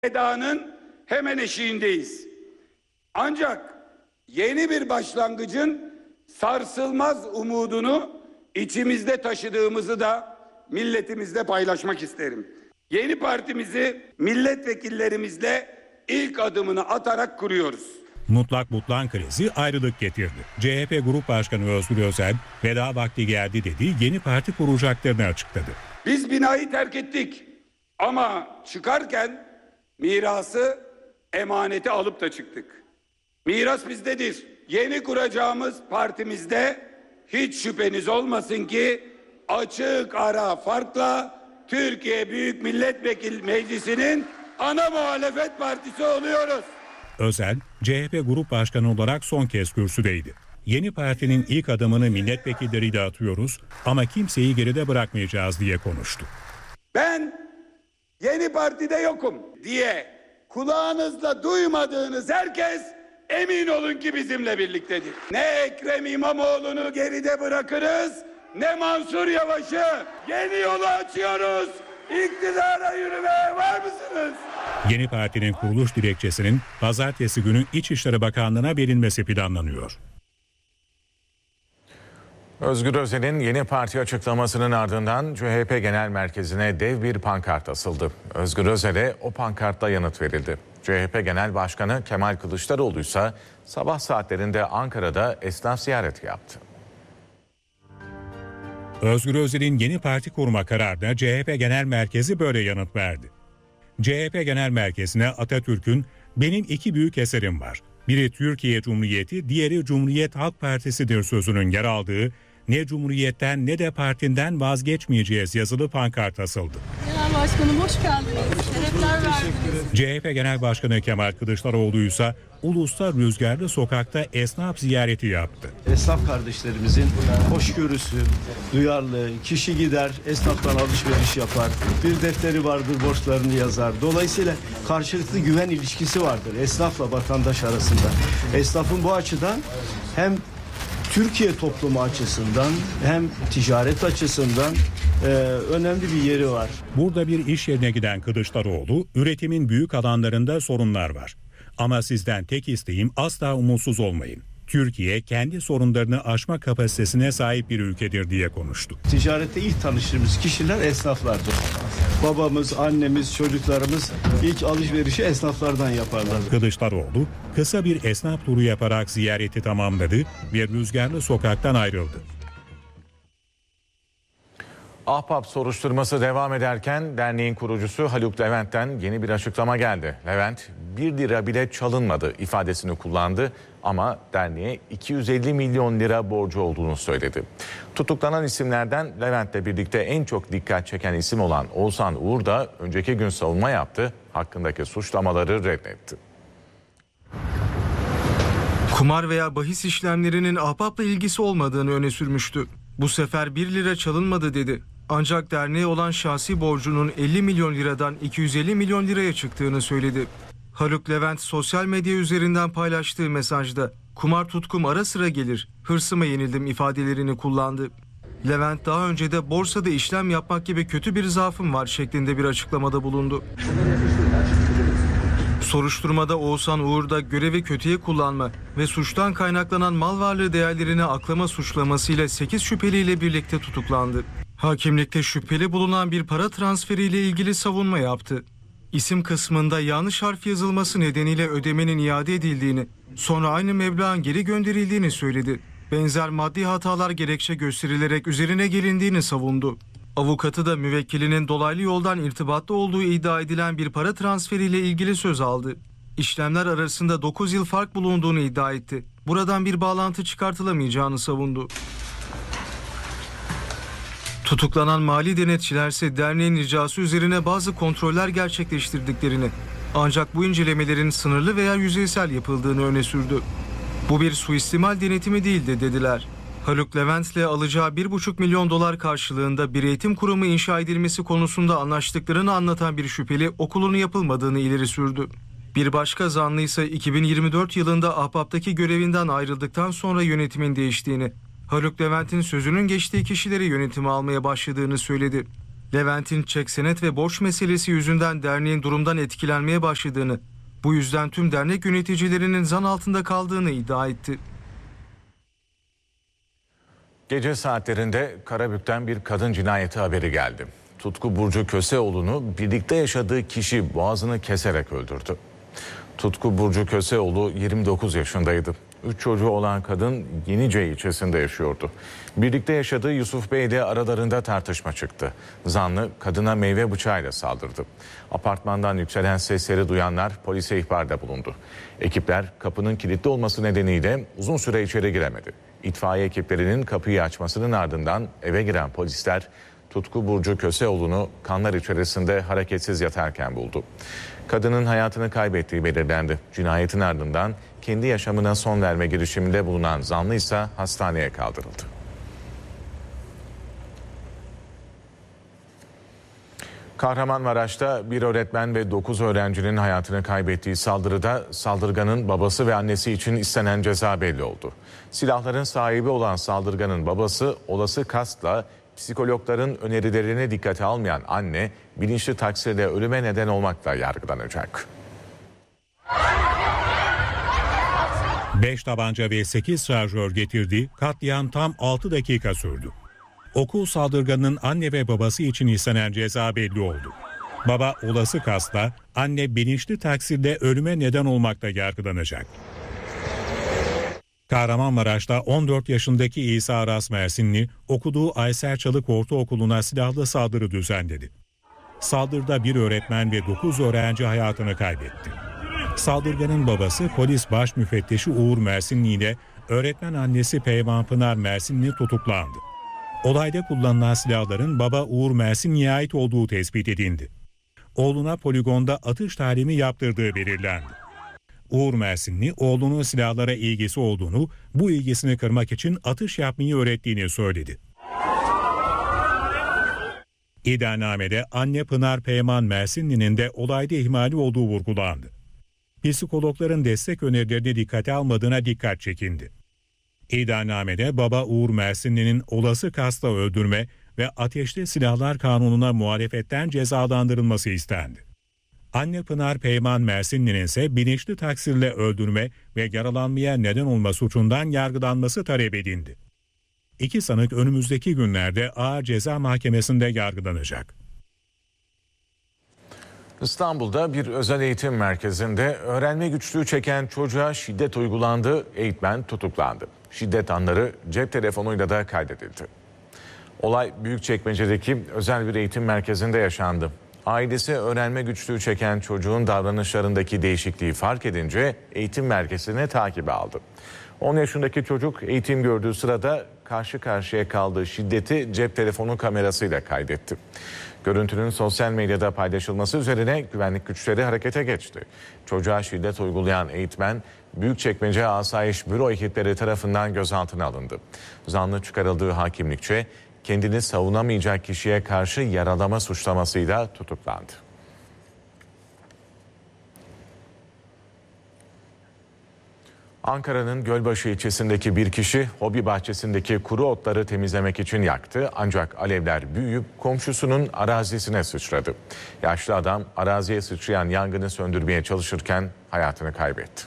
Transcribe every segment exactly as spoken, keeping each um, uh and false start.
Vedanın hemen eşiğindeyiz. Ancak yeni bir başlangıcın sarsılmaz umudunu içimizde taşıdığımızı da milletimizle paylaşmak isterim. Yeni partimizi milletvekillerimizle ilk adımını atarak kuruyoruz. Mutlak butlan krizi ayrılık getirdi. C H P Grup Başkanı Özgür Özel, veda vakti geldi dedi, yeni parti kuracaklarını açıkladı. Biz binayı terk ettik ama çıkarken mirası, emaneti alıp da çıktık. Miras bizdedir. Yeni kuracağımız partimizde hiç şüpheniz olmasın ki açık ara farkla Türkiye Büyük Millet Vekili Meclisi'nin ana muhalefet partisi oluyoruz. Özel, C H P Grup Başkanı olarak son kez kürsüdeydi. Yeni partinin ilk adımını milletvekilleriyle atıyoruz ama kimseyi geride bırakmayacağız diye konuştu. Ben yeni partide yokum diye kulağınızla duymadığınız herkes emin olun ki bizimle birliktedir. Ne Ekrem İmamoğlu'nu geride bırakırız, ne Mansur Yavaş'ı. Yeni yolu açıyoruz. İktidara yürümeye var mısınız? Yeni partinin kuruluş dilekçesinin pazartesi günü İçişleri Bakanlığı'na verilmesi planlanıyor. Özgür Özel'in yeni parti açıklamasının ardından C H P Genel Merkezi'ne dev bir pankart asıldı. Özgür Özel'e o pankartla yanıt verildi. C H P Genel Başkanı Kemal Kılıçdaroğlu ise sabah saatlerinde Ankara'da esnaf ziyareti yaptı. Özgür Özel'in yeni parti kurma kararına C H P Genel Merkezi böyle yanıt verdi. C H P Genel Merkezi'ne Atatürk'ün "Benim iki büyük eserim var. Biri Türkiye Cumhuriyeti, diğeri Cumhuriyet Halk Partisi'dir" sözünün yer aldığı "Ne Cumhuriyet'ten ne de partinden vazgeçmeyeceğiz" yazılı pankart asıldı. Genel Başkanım hoş geldiniz. Şerefler verdiniz. C H P Genel Başkanı Kemal Kılıçdaroğlu ise Ulus'ta Rüzgarlı Sokak'ta esnaf ziyareti yaptı. Esnaf kardeşlerimizin hoşgörüsü, duyarlı, kişi gider esnaftan alışveriş yapar, bir defteri vardır borçlarını yazar. Dolayısıyla karşılıklı güven ilişkisi vardır esnafla vatandaş arasında. Esnafın bu açıdan hem Türkiye toplumu açısından hem ticaret açısından e, önemli bir yeri var. Burada bir iş yerine giden Kılıçdaroğlu, üretimin büyük alanlarında sorunlar var. Ama sizden tek isteğim asla umutsuz olmayın. Türkiye kendi sorunlarını aşma kapasitesine sahip bir ülkedir diye konuştu. Ticarette ilk tanıştığımız kişiler esnaflardır. Babamız, annemiz, çocuklarımız ilk alışverişi esnaflardan yaparlar. Kılıçdaroğlu kısa bir esnaf turu yaparak ziyareti tamamladı ve Rüzgarlı Sokak'tan ayrıldı. Ahbap soruşturması devam ederken derneğin kurucusu Haluk Levent'ten yeni bir açıklama geldi. Levent, bir lira bile çalınmadı ifadesini kullandı ama derneğe iki yüz elli milyon lira borcu olduğunu söyledi. Tutuklanan isimlerden Levent'le birlikte en çok dikkat çeken isim olan Oğuzhan Uğur da önceki gün savunma yaptı, hakkındaki suçlamaları reddetti. Kumar veya bahis işlemlerinin ahbapla ilgisi olmadığını öne sürmüştü. Bu sefer bir lira çalınmadı dedi. Ancak derneğe olan şahsi borcunun elli milyon liradan iki yüz elli milyon liraya çıktığını söyledi. Haluk Levent sosyal medya üzerinden paylaştığı mesajda "Kumar tutkum ara sıra gelir, hırsıma yenildim" ifadelerini kullandı. Levent daha önce de borsada işlem yapmak gibi kötü bir zaafım var şeklinde bir açıklamada bulundu. Soruşturmada Oğuzhan Uğur da görevi kötüye kullanma ve suçtan kaynaklanan mal varlığı değerlerini aklama suçlamasıyla sekiz şüpheliyle birlikte tutuklandı. Hakimlikte şüpheli bulunan bir para transferiyle ilgili savunma yaptı. İsim kısmında yanlış harf yazılması nedeniyle ödemenin iade edildiğini, sonra aynı meblağın geri gönderildiğini söyledi. Benzer maddi hatalar gerekçe gösterilerek üzerine gelindiğini savundu. Avukatı da müvekkilinin dolaylı yoldan irtibatta olduğu iddia edilen bir para transferiyle ilgili söz aldı. İşlemler arasında dokuz yıl fark bulunduğunu iddia etti. Buradan bir bağlantı çıkartılamayacağını savundu. Tutuklanan mali denetçilerse derneğin ricası üzerine bazı kontroller gerçekleştirdiklerini, ancak bu incelemelerin sınırlı veya yüzeysel yapıldığını öne sürdü. Bu bir suistimal denetimi değildi dediler. Haluk Levent'le alacağı bir buçuk milyon dolar karşılığında bir eğitim kurumu inşa edilmesi konusunda anlaştıklarını anlatan bir şüpheli okulunu yapılmadığını ileri sürdü. Bir başka zanlı ise iki bin yirmi dört yılında Ahbap'taki görevinden ayrıldıktan sonra yönetimin değiştiğini, Haluk Levent'in sözünün geçtiği kişileri yönetime almaya başladığını söyledi. Levent'in çek senet ve borç meselesi yüzünden derneğin durumdan etkilenmeye başladığını, bu yüzden tüm dernek yöneticilerinin zan altında kaldığını iddia etti. Gece saatlerinde Karabük'ten bir kadın cinayeti haberi geldi. Tutku Burcu Köseoğlu'nu birlikte yaşadığı kişi boğazını keserek öldürdü. Tutku Burcu Köseoğlu yirmi dokuz yaşındaydı. Üç çocuğu olan kadın Yenice ilçesinde yaşıyordu. Birlikte yaşadığı Yusuf Bey ile aralarında tartışma çıktı. Zanlı kadına meyve bıçağıyla saldırdı. Apartmandan yükselen sesleri duyanlar polise ihbarda bulundu. Ekipler kapının kilitli olması nedeniyle uzun süre içeri giremedi. İtfaiye ekiplerinin kapıyı açmasının ardından eve giren polisler Tutku Burcu Köseoğlu'nu kanlar içerisinde hareketsiz yatarken buldu. Kadının hayatını kaybettiği belirlendi. Cinayetin ardından kendi yaşamına son verme girişiminde bulunan zanlı ise hastaneye kaldırıldı. Kahramanmaraş'ta bir öğretmen ve dokuz öğrencinin hayatını kaybettiği saldırıda saldırganın babası ve annesi için istenen ceza belli oldu. Silahların sahibi olan saldırganın babası olası kastla psikologların önerilerini dikkate almayan anne bilinçli taksirle ölüme neden olmakla yargılanacak. beş tabanca ve sekiz şarjör getirdi, katliam tam altı dakika sürdü. Okul saldırganının anne ve babası için istenen ceza belli oldu. Baba olası kastla, anne bilinçli taksirle ölüme neden olmakla yargılanacak. Kahramanmaraş'ta on dört yaşındaki İsa Aras Mersinli okuduğu Aysel Çalık Ortaokulu'na silahlı saldırı düzenledi. Saldırıda bir öğretmen ve dokuz öğrenci hayatını kaybetti. Saldırganın babası polis baş müfettişi Uğur Mersinli ile öğretmen annesi Peyvan Pınar Mersinli tutuklandı. Olayda kullanılan silahların baba Uğur Mersinli'ye ait olduğu tespit edildi. Oğluna poligonda atış talimi yaptırdığı belirlendi. Uğur Mersinli oğlunun silahlara ilgisi olduğunu, bu ilgisini kırmak için atış yapmayı öğrettiğini söyledi. İddianamede anne Pınar Peyman Mersinli'nin de olayda ihmali olduğu vurgulandı. Psikologların destek önerilerini dikkate almadığına dikkat çekildi. İddianamede baba Uğur Mersinli'nin olası kastla öldürme ve ateşli silahlar kanununa muhalefetten cezalandırılması istendi. Anne Pınar Peyman Mersinli'nin ise bilinçli taksirle öldürme ve yaralanmaya neden olma suçundan yargılanması talep edildi. İki sanık önümüzdeki günlerde Ağır Ceza Mahkemesi'nde yargılanacak. İstanbul'da bir özel eğitim merkezinde öğrenme güçlüğü çeken çocuğa şiddet uygulandı, eğitmen tutuklandı. Şiddet anları cep telefonuyla da kaydedildi. Olay Büyükçekmece'deki özel bir eğitim merkezinde yaşandı. Ailesi öğrenme güçlüğü çeken çocuğun davranışlarındaki değişikliği fark edince eğitim merkezine takibe aldı. on yaşındaki çocuk eğitim gördüğü sırada karşı karşıya kaldığı şiddeti cep telefonu kamerasıyla kaydetti. Görüntünün sosyal medyada paylaşılması üzerine güvenlik güçleri harekete geçti. Çocuğa şiddet uygulayan eğitmen Büyükçekmece Asayiş Büro ekipleri tarafından gözaltına alındı. Zanlı çıkarıldığı hakimlikçe kendini savunamayacak kişiye karşı yaralama suçlamasıyla tutuklandı. Ankara'nın Gölbaşı ilçesindeki bir kişi hobi bahçesindeki kuru otları temizlemek için yaktı, ancak alevler büyüyüp komşusunun arazisine sıçradı. Yaşlı adam araziye sıçrayan yangını söndürmeye çalışırken hayatını kaybetti.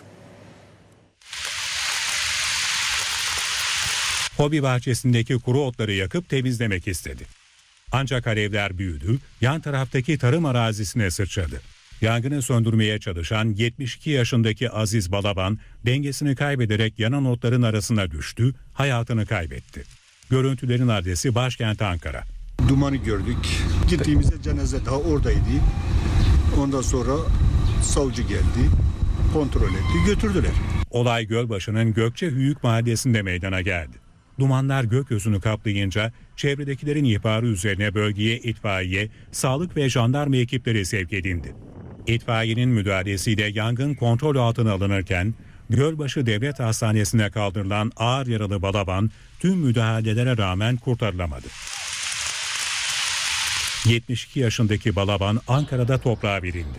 Hobi bahçesindeki kuru otları yakıp temizlemek istedi. Ancak alevler büyüdü, yan taraftaki tarım arazisine sıçradı. Yangını söndürmeye çalışan yetmiş iki yaşındaki Aziz Balaban dengesini kaybederek yanan otların arasına düştü, hayatını kaybetti. Görüntülerin adresi başkent Ankara. Dumanı gördük. Gittiğimizde cenaze daha oradaydı. Ondan sonra savcı geldi, kontrol etti, götürdüler. Olay Gölbaşı'nın Gökçe Hüyük mahallesinde meydana geldi. Dumanlar gökyüzünü kaplayınca çevredekilerin ihbarı üzerine bölgeye itfaiye, sağlık ve jandarma ekipleri sevk edildi. İtfaiyenin müdahalesiyle yangın kontrol altına alınırken Gölbaşı Devlet Hastanesi'ne kaldırılan ağır yaralı Balaban tüm müdahalelere rağmen kurtarılamadı. yetmiş iki yaşındaki Balaban Ankara'da toprağa verildi.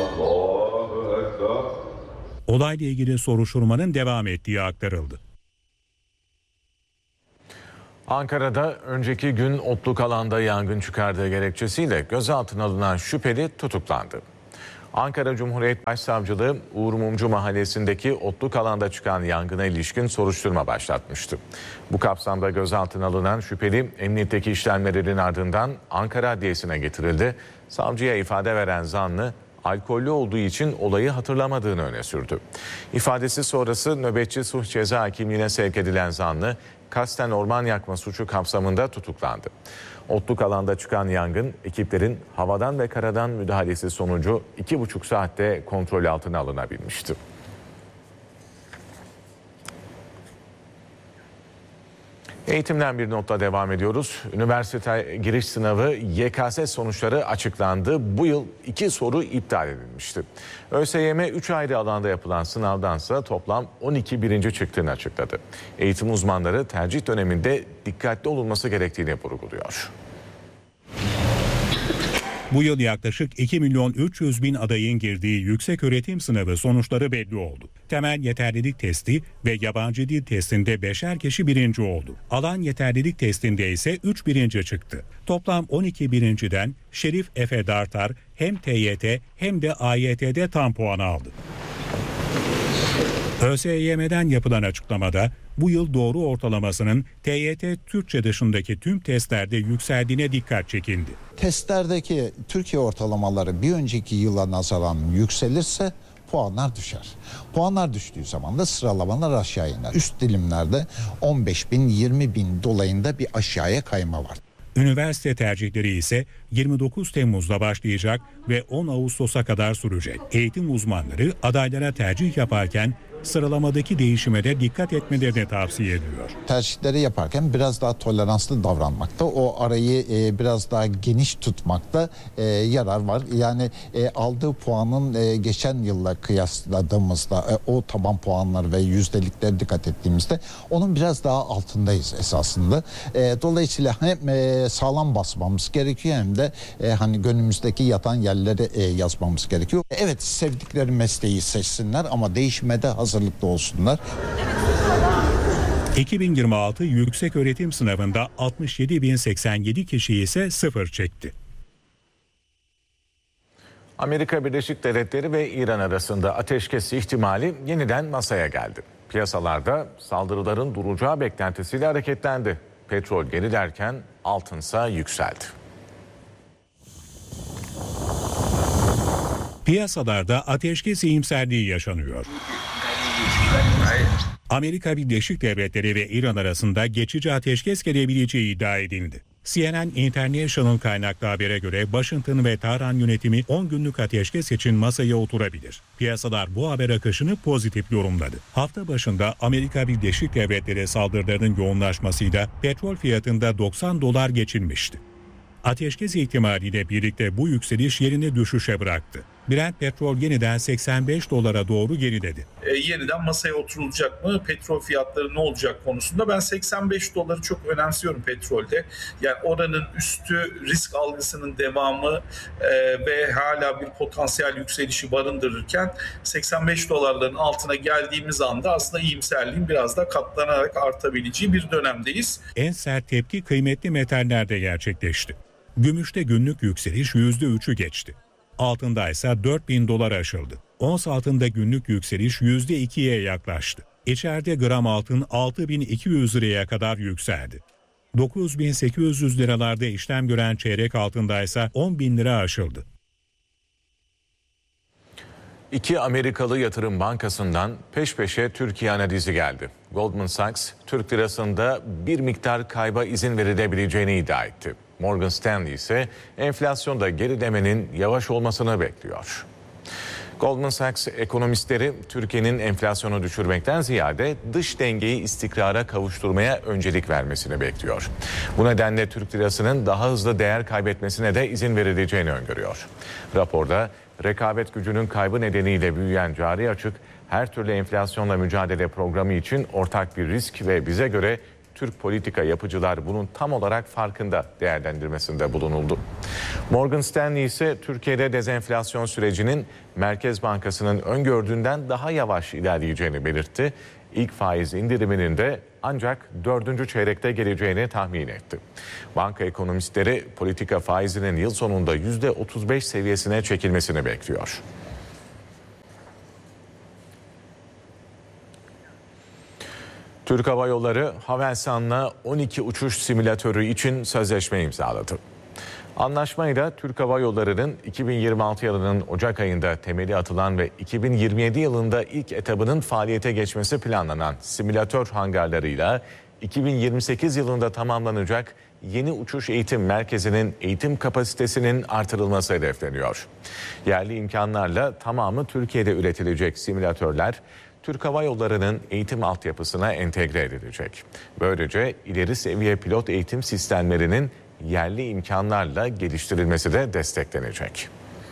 Olayla ilgili soruşturmanın devam ettiği aktarıldı. Ankara'da önceki gün otluk alanda yangın çıkardığı gerekçesiyle gözaltına alınan şüpheli tutuklandı. Ankara Cumhuriyet Başsavcılığı Uğur Mumcu Mahallesi'ndeki otluk alanda çıkan yangına ilişkin soruşturma başlatmıştı. Bu kapsamda gözaltına alınan şüpheli emniyetteki işlemlerinin ardından Ankara Adliyesi'ne getirildi. Savcıya ifade veren zanlı alkollü olduğu için olayı hatırlamadığını öne sürdü. İfadesi sonrası nöbetçi sulh ceza hakimliğine sevk edilen zanlı kasten orman yakma suçu kapsamında tutuklandı. Otluk alanda çıkan yangın ekiplerin havadan ve karadan müdahalesi sonucu iki buçuk saatte kontrol altına alınabilmişti. Eğitimden bir notla devam ediyoruz. Üniversite giriş sınavı Y K S sonuçları açıklandı. Bu yıl iki soru iptal edilmişti. ÖSYM üç ayrı alanda yapılan sınavdansa toplam on iki birinci çıktığını açıkladı. Eğitim uzmanları tercih döneminde dikkatli olunması gerektiğini vurguluyor. Bu yıl yaklaşık iki milyon üç yüz bin adayın girdiği yükseköğretim sınavı sonuçları belli oldu. Temel yeterlilik testi ve yabancı dil testinde beşer kişi birinci oldu. Alan yeterlilik testinde ise üç birinci çıktı. Toplam on iki birinciden Şerif Efe Dartar hem T Y T hem de A Y T'de tam puan aldı. ÖSYM'den yapılan açıklamada bu yıl doğru ortalamasının T Y T Türkçe dışındaki tüm testlerde yükseldiğine dikkat çekildi. Testlerdeki Türkiye ortalamaları bir önceki yıla nazaran yükselirse puanlar düşer. Puanlar düştüğü zaman da sıralamalar aşağı iner. Üst dilimlerde on beş bin yirmi bin dolayında bir aşağıya kayma var. Üniversite tercihleri ise yirmi dokuz Temmuz'da başlayacak ve on Ağustos'a kadar sürecek. Eğitim uzmanları adaylara tercih yaparken sıralamadaki değişime de dikkat etmelerini tavsiye ediyor. Tercihleri yaparken biraz daha toleranslı davranmakta, o arayı e, biraz daha geniş tutmakta e, yarar var. Yani e, aldığı puanın e, geçen yılla kıyasladığımızda e, o taban puanları ve yüzdelikleri dikkat ettiğimizde onun biraz daha altındayız esasında. E, dolayısıyla hem e, sağlam basmamız gerekiyor hem de e, hani gönlümüzdeki yatan yerleri e, yazmamız gerekiyor. Evet, sevdikleri mesleği seçsinler ama değişime de hazırlıklı olsunlar. iki bin yirmi altı yükseköğretim sınavında altmış yedi bin seksen yedi kişi ise sıfır çekti. Amerika Birleşik Devletleri ve İran arasında ateşkes ihtimali yeniden masaya geldi. Piyasalarda saldırıların duracağı beklentisiyle hareketlendi. Petrol gerilerken altınsa yükseldi. Piyasalarda ateşkes iyimserliği yaşanıyor. Amerika Birleşik Devletleri ve İran arasında geçici ateşkes gelebileceği iddia edildi. C N N International kaynaklı habere göre Washington ve Tahran yönetimi on günlük ateşkes için masaya oturabilir. Piyasalar bu haber akışını pozitif yorumladı. Hafta başında Amerika Birleşik Devletleri saldırılarının yoğunlaşmasıyla petrol fiyatında doksan dolar geçilmişti. Ateşkes ihtimaliyle birlikte bu yükseliş yerini düşüşe bıraktı. Brent petrol yeniden seksen beş dolara doğru geriledi. E, yeniden masaya oturulacak mı? Petrol fiyatları ne olacak konusunda ben seksen beş doları çok önemsiyorum petrolde. Yani oranın üstü risk algısının devamı e, ve hala bir potansiyel yükselişi barındırırken seksen beş dolarların altına geldiğimiz anda aslında iyimserliğin biraz da katlanarak artabileceği bir dönemdeyiz. En sert tepki kıymetli metallerde gerçekleşti. Gümüşte günlük yükseliş yüzde üçü geçti. Altında ise dört bin dolar aşıldı. Ons altında günlük yükseliş yüzde ikiye yaklaştı. İçeride gram altın altı bin iki yüz liraya kadar yükseldi. dokuz bin sekiz yüz liralarda işlem gören çeyrek altında ise on bin lira aşıldı. İki Amerikalı yatırım bankasından peş peşe Türkiye analizi geldi. Goldman Sachs, Türk lirasında bir miktar kayba izin verilebileceğini iddia etti. Morgan Stanley ise enflasyonda gerilemenin yavaş olmasını bekliyor. Goldman Sachs ekonomistleri Türkiye'nin enflasyonu düşürmekten ziyade dış dengeyi istikrara kavuşturmaya öncelik vermesini bekliyor. Bu nedenle Türk lirasının daha hızlı değer kaybetmesine de izin verileceğini öngörüyor. Raporda rekabet gücünün kaybı nedeniyle büyüyen cari açık, her türlü enflasyonla mücadele programı için ortak bir risk ve bize göre Türk politika yapıcılar bunun tam olarak farkında değerlendirmesinde bulunuldu. Morgan Stanley ise Türkiye'de dezenflasyon sürecinin Merkez Bankası'nın öngördüğünden daha yavaş ilerleyeceğini belirtti. İlk faiz indiriminin de ancak dördüncü çeyrekte geleceğini tahmin etti. Banka ekonomistleri politika faizinin yıl sonunda yüzde otuz beş seviyesine çekilmesini bekliyor. Türk Hava Yolları Havelsan'la on iki uçuş simülatörü için sözleşme imzaladı. Anlaşmayla Türk Hava Yolları'nın iki bin yirmi altı yılının Ocak ayında temeli atılan ve iki bin yirmi yedi yılında ilk etabının faaliyete geçmesi planlanan simülatör hangarlarıyla iki bin yirmi sekiz yılında tamamlanacak yeni uçuş eğitim merkezinin eğitim kapasitesinin artırılması hedefleniyor. Yerli imkanlarla tamamı Türkiye'de üretilecek simülatörler Türk Hava Yolları'nın eğitim altyapısına entegre edilecek. Böylece ileri seviye pilot eğitim sistemlerinin yerli imkanlarla geliştirilmesi de desteklenecek.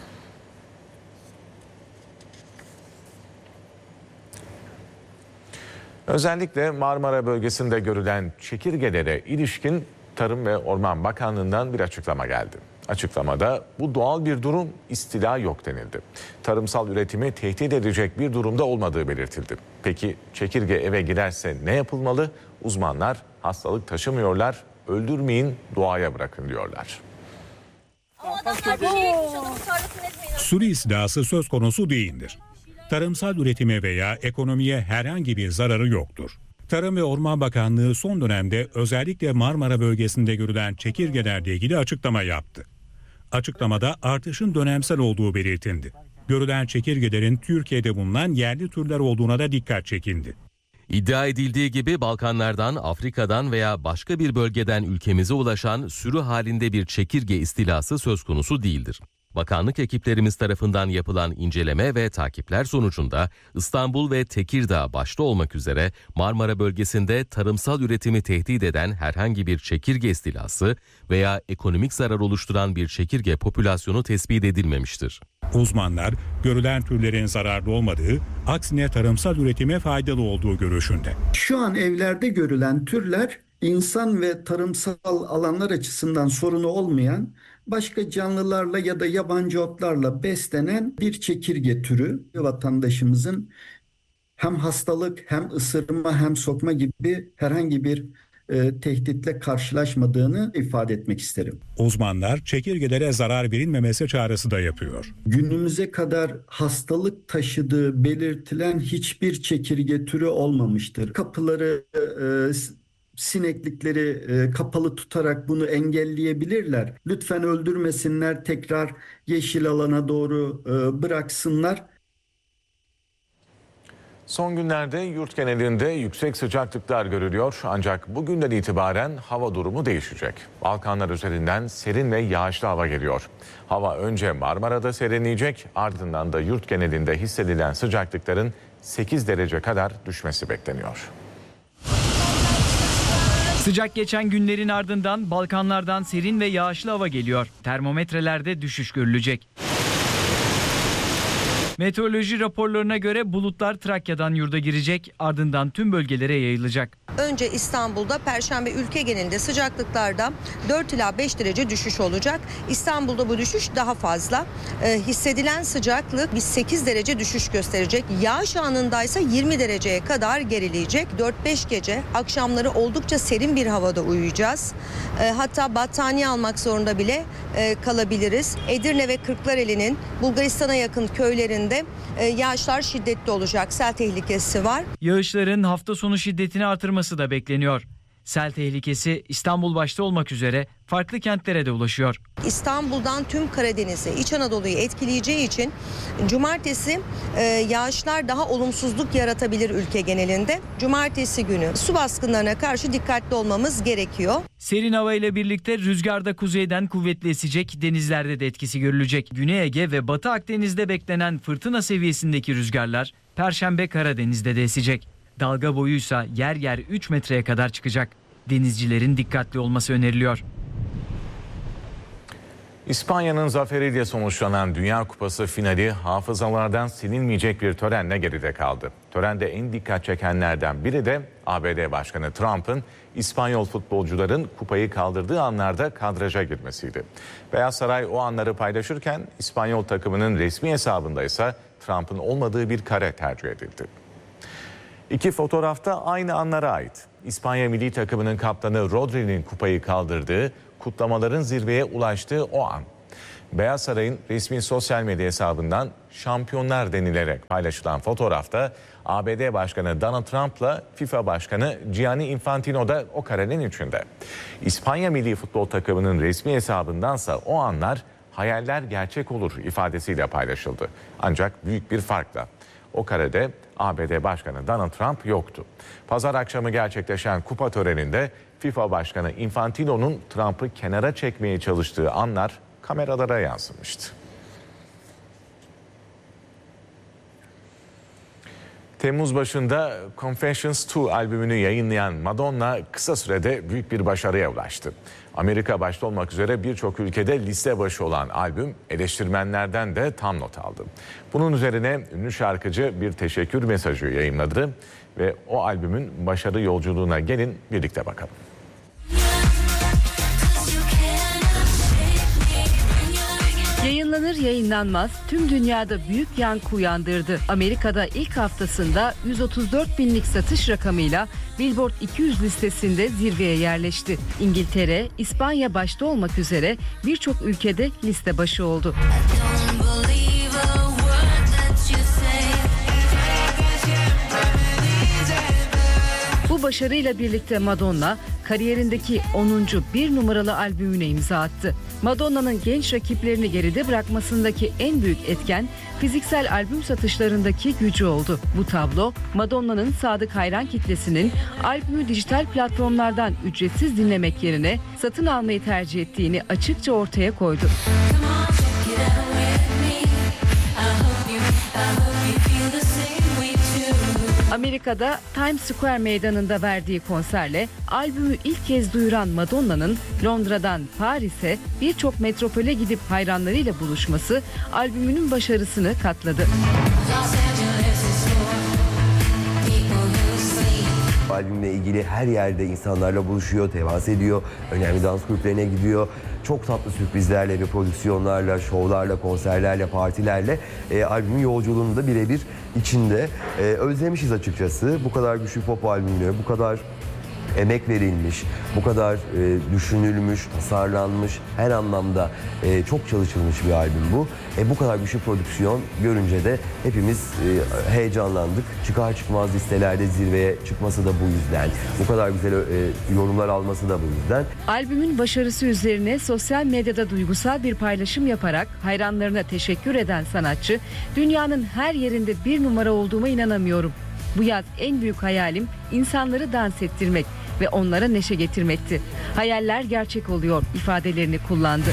Özellikle Marmara bölgesinde görülen çekirgelere ilişkin Tarım ve Orman Bakanlığı'ndan bir açıklama geldi. Açıklamada bu doğal bir durum, istila yok denildi. Tarımsal üretimi tehdit edecek bir durumda olmadığı belirtildi. Peki çekirge eve girerse ne yapılmalı? Uzmanlar hastalık taşımıyorlar, öldürmeyin, doğaya bırakın diyorlar. Sürü istilası söz konusu değildir. Tarımsal üretime veya ekonomiye herhangi bir zararı yoktur. Tarım ve Orman Bakanlığı son dönemde özellikle Marmara bölgesinde görülen çekirgelerle ilgili açıklama yaptı. Açıklamada artışın dönemsel olduğu belirtildi. Görülen çekirgelerin Türkiye'de bulunan yerli türler olduğuna da dikkat çekildi. İddia edildiği gibi Balkanlardan, Afrika'dan veya başka bir bölgeden ülkemize ulaşan sürü halinde bir çekirge istilası söz konusu değildir. Bakanlık ekiplerimiz tarafından yapılan inceleme ve takipler sonucunda İstanbul ve Tekirdağ başta olmak üzere Marmara bölgesinde tarımsal üretimi tehdit eden herhangi bir çekirge istilası veya ekonomik zarar oluşturan bir çekirge popülasyonu tespit edilmemiştir. Uzmanlar görülen türlerin zararlı olmadığı, aksine tarımsal üretime faydalı olduğu görüşünde. Şu an evlerde görülen türler insan ve tarımsal alanlar açısından sorunu olmayan başka canlılarla ya da yabancı otlarla beslenen bir çekirge türü. Vatandaşımızın hem hastalık hem ısırma hem sokma gibi herhangi bir e, tehditle karşılaşmadığını ifade etmek isterim. Uzmanlar çekirgelere zarar verilmemesi çağrısı da yapıyor. Günümüze kadar hastalık taşıdığı belirtilen hiçbir çekirge türü olmamıştır. Kapıları e, sineklikleri e, kapalı tutarak bunu engelleyebilirler. Lütfen öldürmesinler, tekrar yeşil alana doğru e, bıraksınlar. Son günlerde yurt genelinde yüksek sıcaklıklar görülüyor ancak bugünden itibaren hava durumu değişecek. Balkanlar üzerinden serin ve yağışlı hava geliyor. Hava önce Marmara'da serinleyecek, ardından da yurt genelinde hissedilen sıcaklıkların sekiz derece kadar düşmesi bekleniyor. Sıcak geçen günlerin ardından Balkanlardan serin ve yağışlı hava geliyor. Termometrelerde düşüş görülecek. Meteoroloji raporlarına göre bulutlar Trakya'dan yurda girecek, ardından tüm bölgelere yayılacak. Önce İstanbul'da Perşembe ülke genelinde sıcaklıklarda dört ila beş derece düşüş olacak. İstanbul'da bu düşüş daha fazla. Ee, hissedilen sıcaklık bir sekiz derece düşüş gösterecek. Yağış anındaysa yirmi dereceye kadar gerileyecek. dört beş gece akşamları oldukça serin bir havada uyuyacağız. Ee, hatta battaniye almak zorunda bile e, kalabiliriz. Edirne ve Kırklareli'nin Bulgaristan'a yakın köylerinde e, yağışlar şiddetli olacak. Sel tehlikesi var. Yağışların hafta sonu şiddetini artırması da bekleniyor. Sel tehlikesi İstanbul başta olmak üzere farklı kentlere de ulaşıyor. İstanbul'dan tüm Karadeniz'e, İç Anadolu'yu etkileyeceği için cumartesi e, yağışlar daha olumsuzluk yaratabilir ülke genelinde. Cumartesi günü su baskınlarına karşı dikkatli olmamız gerekiyor. Serin hava ile birlikte rüzgarda kuzeyden kuvvetli esecek, denizlerde de etkisi görülecek. Güney Ege ve Batı Akdeniz'de beklenen fırtına seviyesindeki rüzgarlar Perşembe Karadeniz'de de esecek. Dalga boyuysa yer yer üç metreye kadar çıkacak. Denizcilerin dikkatli olması öneriliyor. İspanya'nın zaferiyle sonuçlanan Dünya Kupası finali hafızalardan silinmeyecek bir törenle geride kaldı. Törende en dikkat çekenlerden biri de A B D Başkanı Trump'ın İspanyol futbolcuların kupayı kaldırdığı anlarda kadraja girmesiydi. Beyaz Saray o anları paylaşırken İspanyol takımının resmi hesabında ise Trump'ın olmadığı bir kare tercih edildi. İki fotoğrafta aynı anlara ait. İspanya milli takımının kaptanı Rodri'nin kupayı kaldırdığı, kutlamaların zirveye ulaştığı o an. Beyaz Saray'ın resmi sosyal medya hesabından şampiyonlar denilerek paylaşılan fotoğrafta A B D Başkanı Donald Trump'la FIFA Başkanı Gianni Infantino da o karenin içinde. İspanya milli futbol takımının resmi hesabındansa o anlar hayaller gerçek olur ifadesiyle paylaşıldı. Ancak büyük bir farkla. O karede A B D Başkanı Donald Trump yoktu. Pazar akşamı gerçekleşen kupa töreninde FIFA Başkanı Infantino'nun Trump'ı kenara çekmeye çalıştığı anlar kameralara yansımıştı. Temmuz başında Confessions iki albümünü yayınlayan Madonna kısa sürede büyük bir başarıya ulaştı. Amerika başta olmak üzere birçok ülkede liste başı olan albüm eleştirmenlerden de tam not aldı. Bunun üzerine ünlü şarkıcı bir teşekkür mesajı yayınladı ve o albümün başarı yolculuğuna gelin birlikte bakalım. Yayınlanır yayınlanmaz tüm dünyada büyük yankı uyandırdı. Amerika'da ilk haftasında yüz otuz dört binlik satış rakamıyla Billboard iki yüz listesinde zirveye yerleşti. İngiltere, İspanya başta olmak üzere birçok ülkede liste başı oldu. Bu başarıyla birlikte Madonna kariyerindeki onuncu bir numaralı albümüne imza attı. Madonna'nın genç rakiplerini geride bırakmasındaki en büyük etken fiziksel albüm satışlarındaki gücü oldu. Bu tablo Madonna'nın sadık hayran kitlesinin albümü dijital platformlardan ücretsiz dinlemek yerine satın almayı tercih ettiğini açıkça ortaya koydu. Amerika'da Times Square meydanında verdiği konserle albümü ilk kez duyuran Madonna'nın Londra'dan Paris'e birçok metropole gidip hayranlarıyla buluşması albümünün başarısını katladı. Albümle ilgili her yerde insanlarla buluşuyor, temas ediyor, önemli dans kulüplerine gidiyor. Çok tatlı sürprizlerle ve prodüksiyonlarla, şovlarla, konserlerle, partilerle e, albümün yolculuğunu da birebir içinde. E, özlemişiz açıkçası. Bu kadar güçlü pop albümünü, bu kadar emek verilmiş, bu kadar e, düşünülmüş, tasarlanmış, her anlamda e, çok çalışılmış bir albüm bu. E, bu kadar güçlü prodüksiyon görünce de hepimiz e, heyecanlandık. Çıkar çıkmaz listelerde zirveye çıkması da bu yüzden. Bu kadar güzel e, yorumlar alması da bu yüzden. Albümün başarısı üzerine sosyal medyada duygusal bir paylaşım yaparak hayranlarına teşekkür eden sanatçı, dünyanın her yerinde bir numara olduğuma inanamıyorum. Bu yaz en büyük hayalim insanları dans ettirmek ve onlara neşe getirmekti. Hayaller gerçek oluyor ifadelerini kullandı.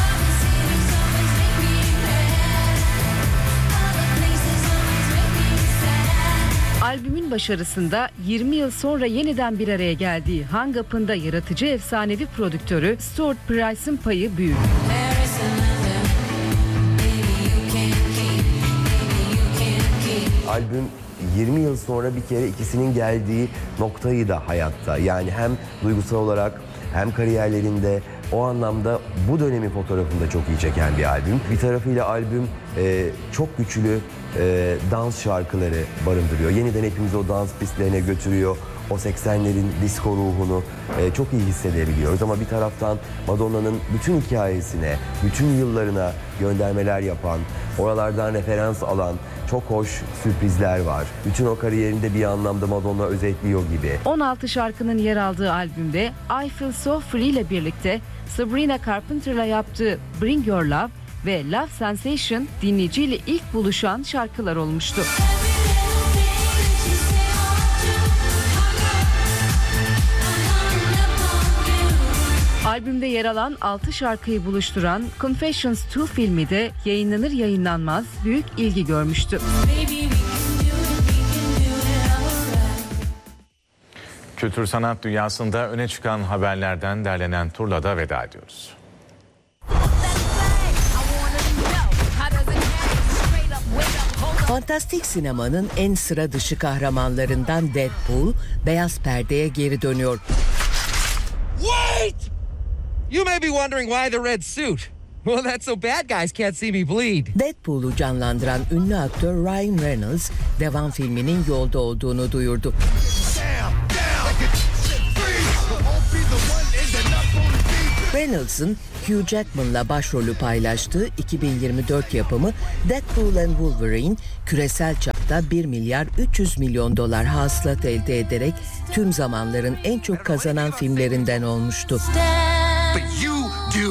Albümün başarısında yirmi yıl sonra yeniden bir araya geldiği Hang Up'ın da yaratıcı efsanevi prodüktörü Stuart Price'ın payı büyük. Albüm yirmi yıl sonra bir kere ikisinin geldiği noktayı da hayatta. Yani hem duygusal olarak hem kariyerlerinde o anlamda bu dönemin fotoğrafında çok iyi çeken bir albüm. Bir tarafıyla albüm e, çok güçlü e, dans şarkıları barındırıyor. Yeniden hepimizi o dans pistlerine götürüyor. O seksenlerin disco ruhunu e, çok iyi hissedebiliyoruz. Ama bir taraftan Madonna'nın bütün hikayesine, bütün yıllarına göndermeler yapan, oralardan referans alan çok hoş sürprizler var. Bütün o kariyerinde bir anlamda Madonna özetliyor gibi. on altı şarkının yer aldığı albümde I Feel So Free ile birlikte Sabrina Carpenter'la yaptığı Bring Your Love ve Love Sensation dinleyiciyle ilk buluşan şarkılar olmuştu. Albümde yer alan altı şarkıyı buluşturan Confessions iki filmi de yayınlanır yayınlanmaz büyük ilgi görmüştü. Kültür sanat dünyasında öne çıkan haberlerden derlenen turla da veda ediyoruz. Fantastik sinemanın en sıra dışı kahramanlarından Deadpool, beyaz perdeye geri dönüyor. Wait! You may be wondering why the red suit. Well, that's so bad guys can't see me bleed. Deadpool'u canlandıran ünlü aktör Ryan Reynolds, devam filminin yolda olduğunu duyurdu. Reynolds'ın Hugh Jackman'la başrolü paylaştığı iki bin yirmi dört yapımı Deadpool and Wolverine küresel çapta bir milyar üç yüz milyon dolar hasılat elde ederek tüm zamanların en çok kazanan filmlerinden olmuştu. But you do.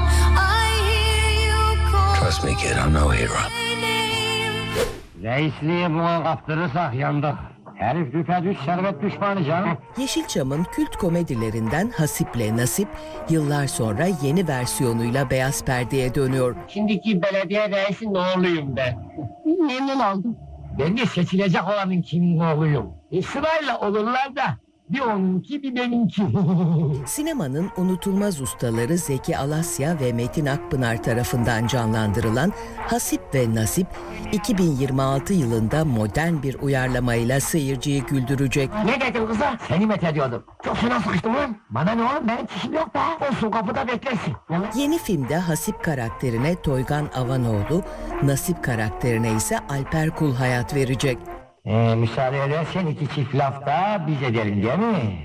Trust me kid, I'm no hero. Reisliği buna kaptırırsak yandık. Herif düpedüz şerbet düşmanı canım. Yeşilçam'ın kült komedilerinden Hasip'le Nasip yıllar sonra yeni versiyonuyla beyaz perdeye dönüyor. Şimdiki belediye reisinin oğluyum ben. Memnun oldum. Ben de seçilecek olanın kimin oğluyum. E, sırayla olurlar da bir onunki bir benimki. Sinemanın unutulmaz ustaları Zeki Alasya ve Metin Akpınar tarafından canlandırılan Hasip ve Nasip iki bin yirmi altı yılında modern bir uyarlamayla seyirciyi güldürecek. Ne dedin kıza? Seni met ediyordum. Çok fena sıkıştım lan. Bana ne oğlum, benim kişim yok be. Olsun, kapıda beklersin. Yeni filmde Hasip karakterine Toygan Avanoğlu, Nasip karakterine ise Alper Kul hayat verecek. Ee, müsaade edersen iki çift laf da biz edelim değil mi?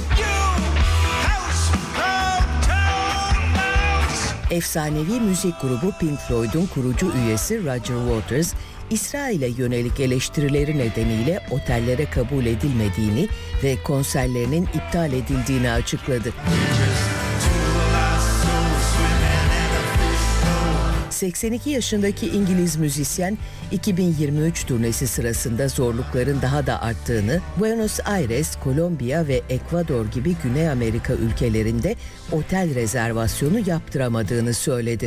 Efsanevi müzik grubu Pink Floyd'un kurucu üyesi Roger Waters, İsrail'e yönelik eleştirileri nedeniyle otellere kabul edilmediğini ve konserlerinin iptal edildiğini açıkladı. seksen iki yaşındaki İngiliz müzisyen iki bin yirmi üç turnesi sırasında zorlukların daha da arttığını, Buenos Aires, Kolombiya ve Ekvador gibi Güney Amerika ülkelerinde otel rezervasyonu yaptıramadığını söyledi.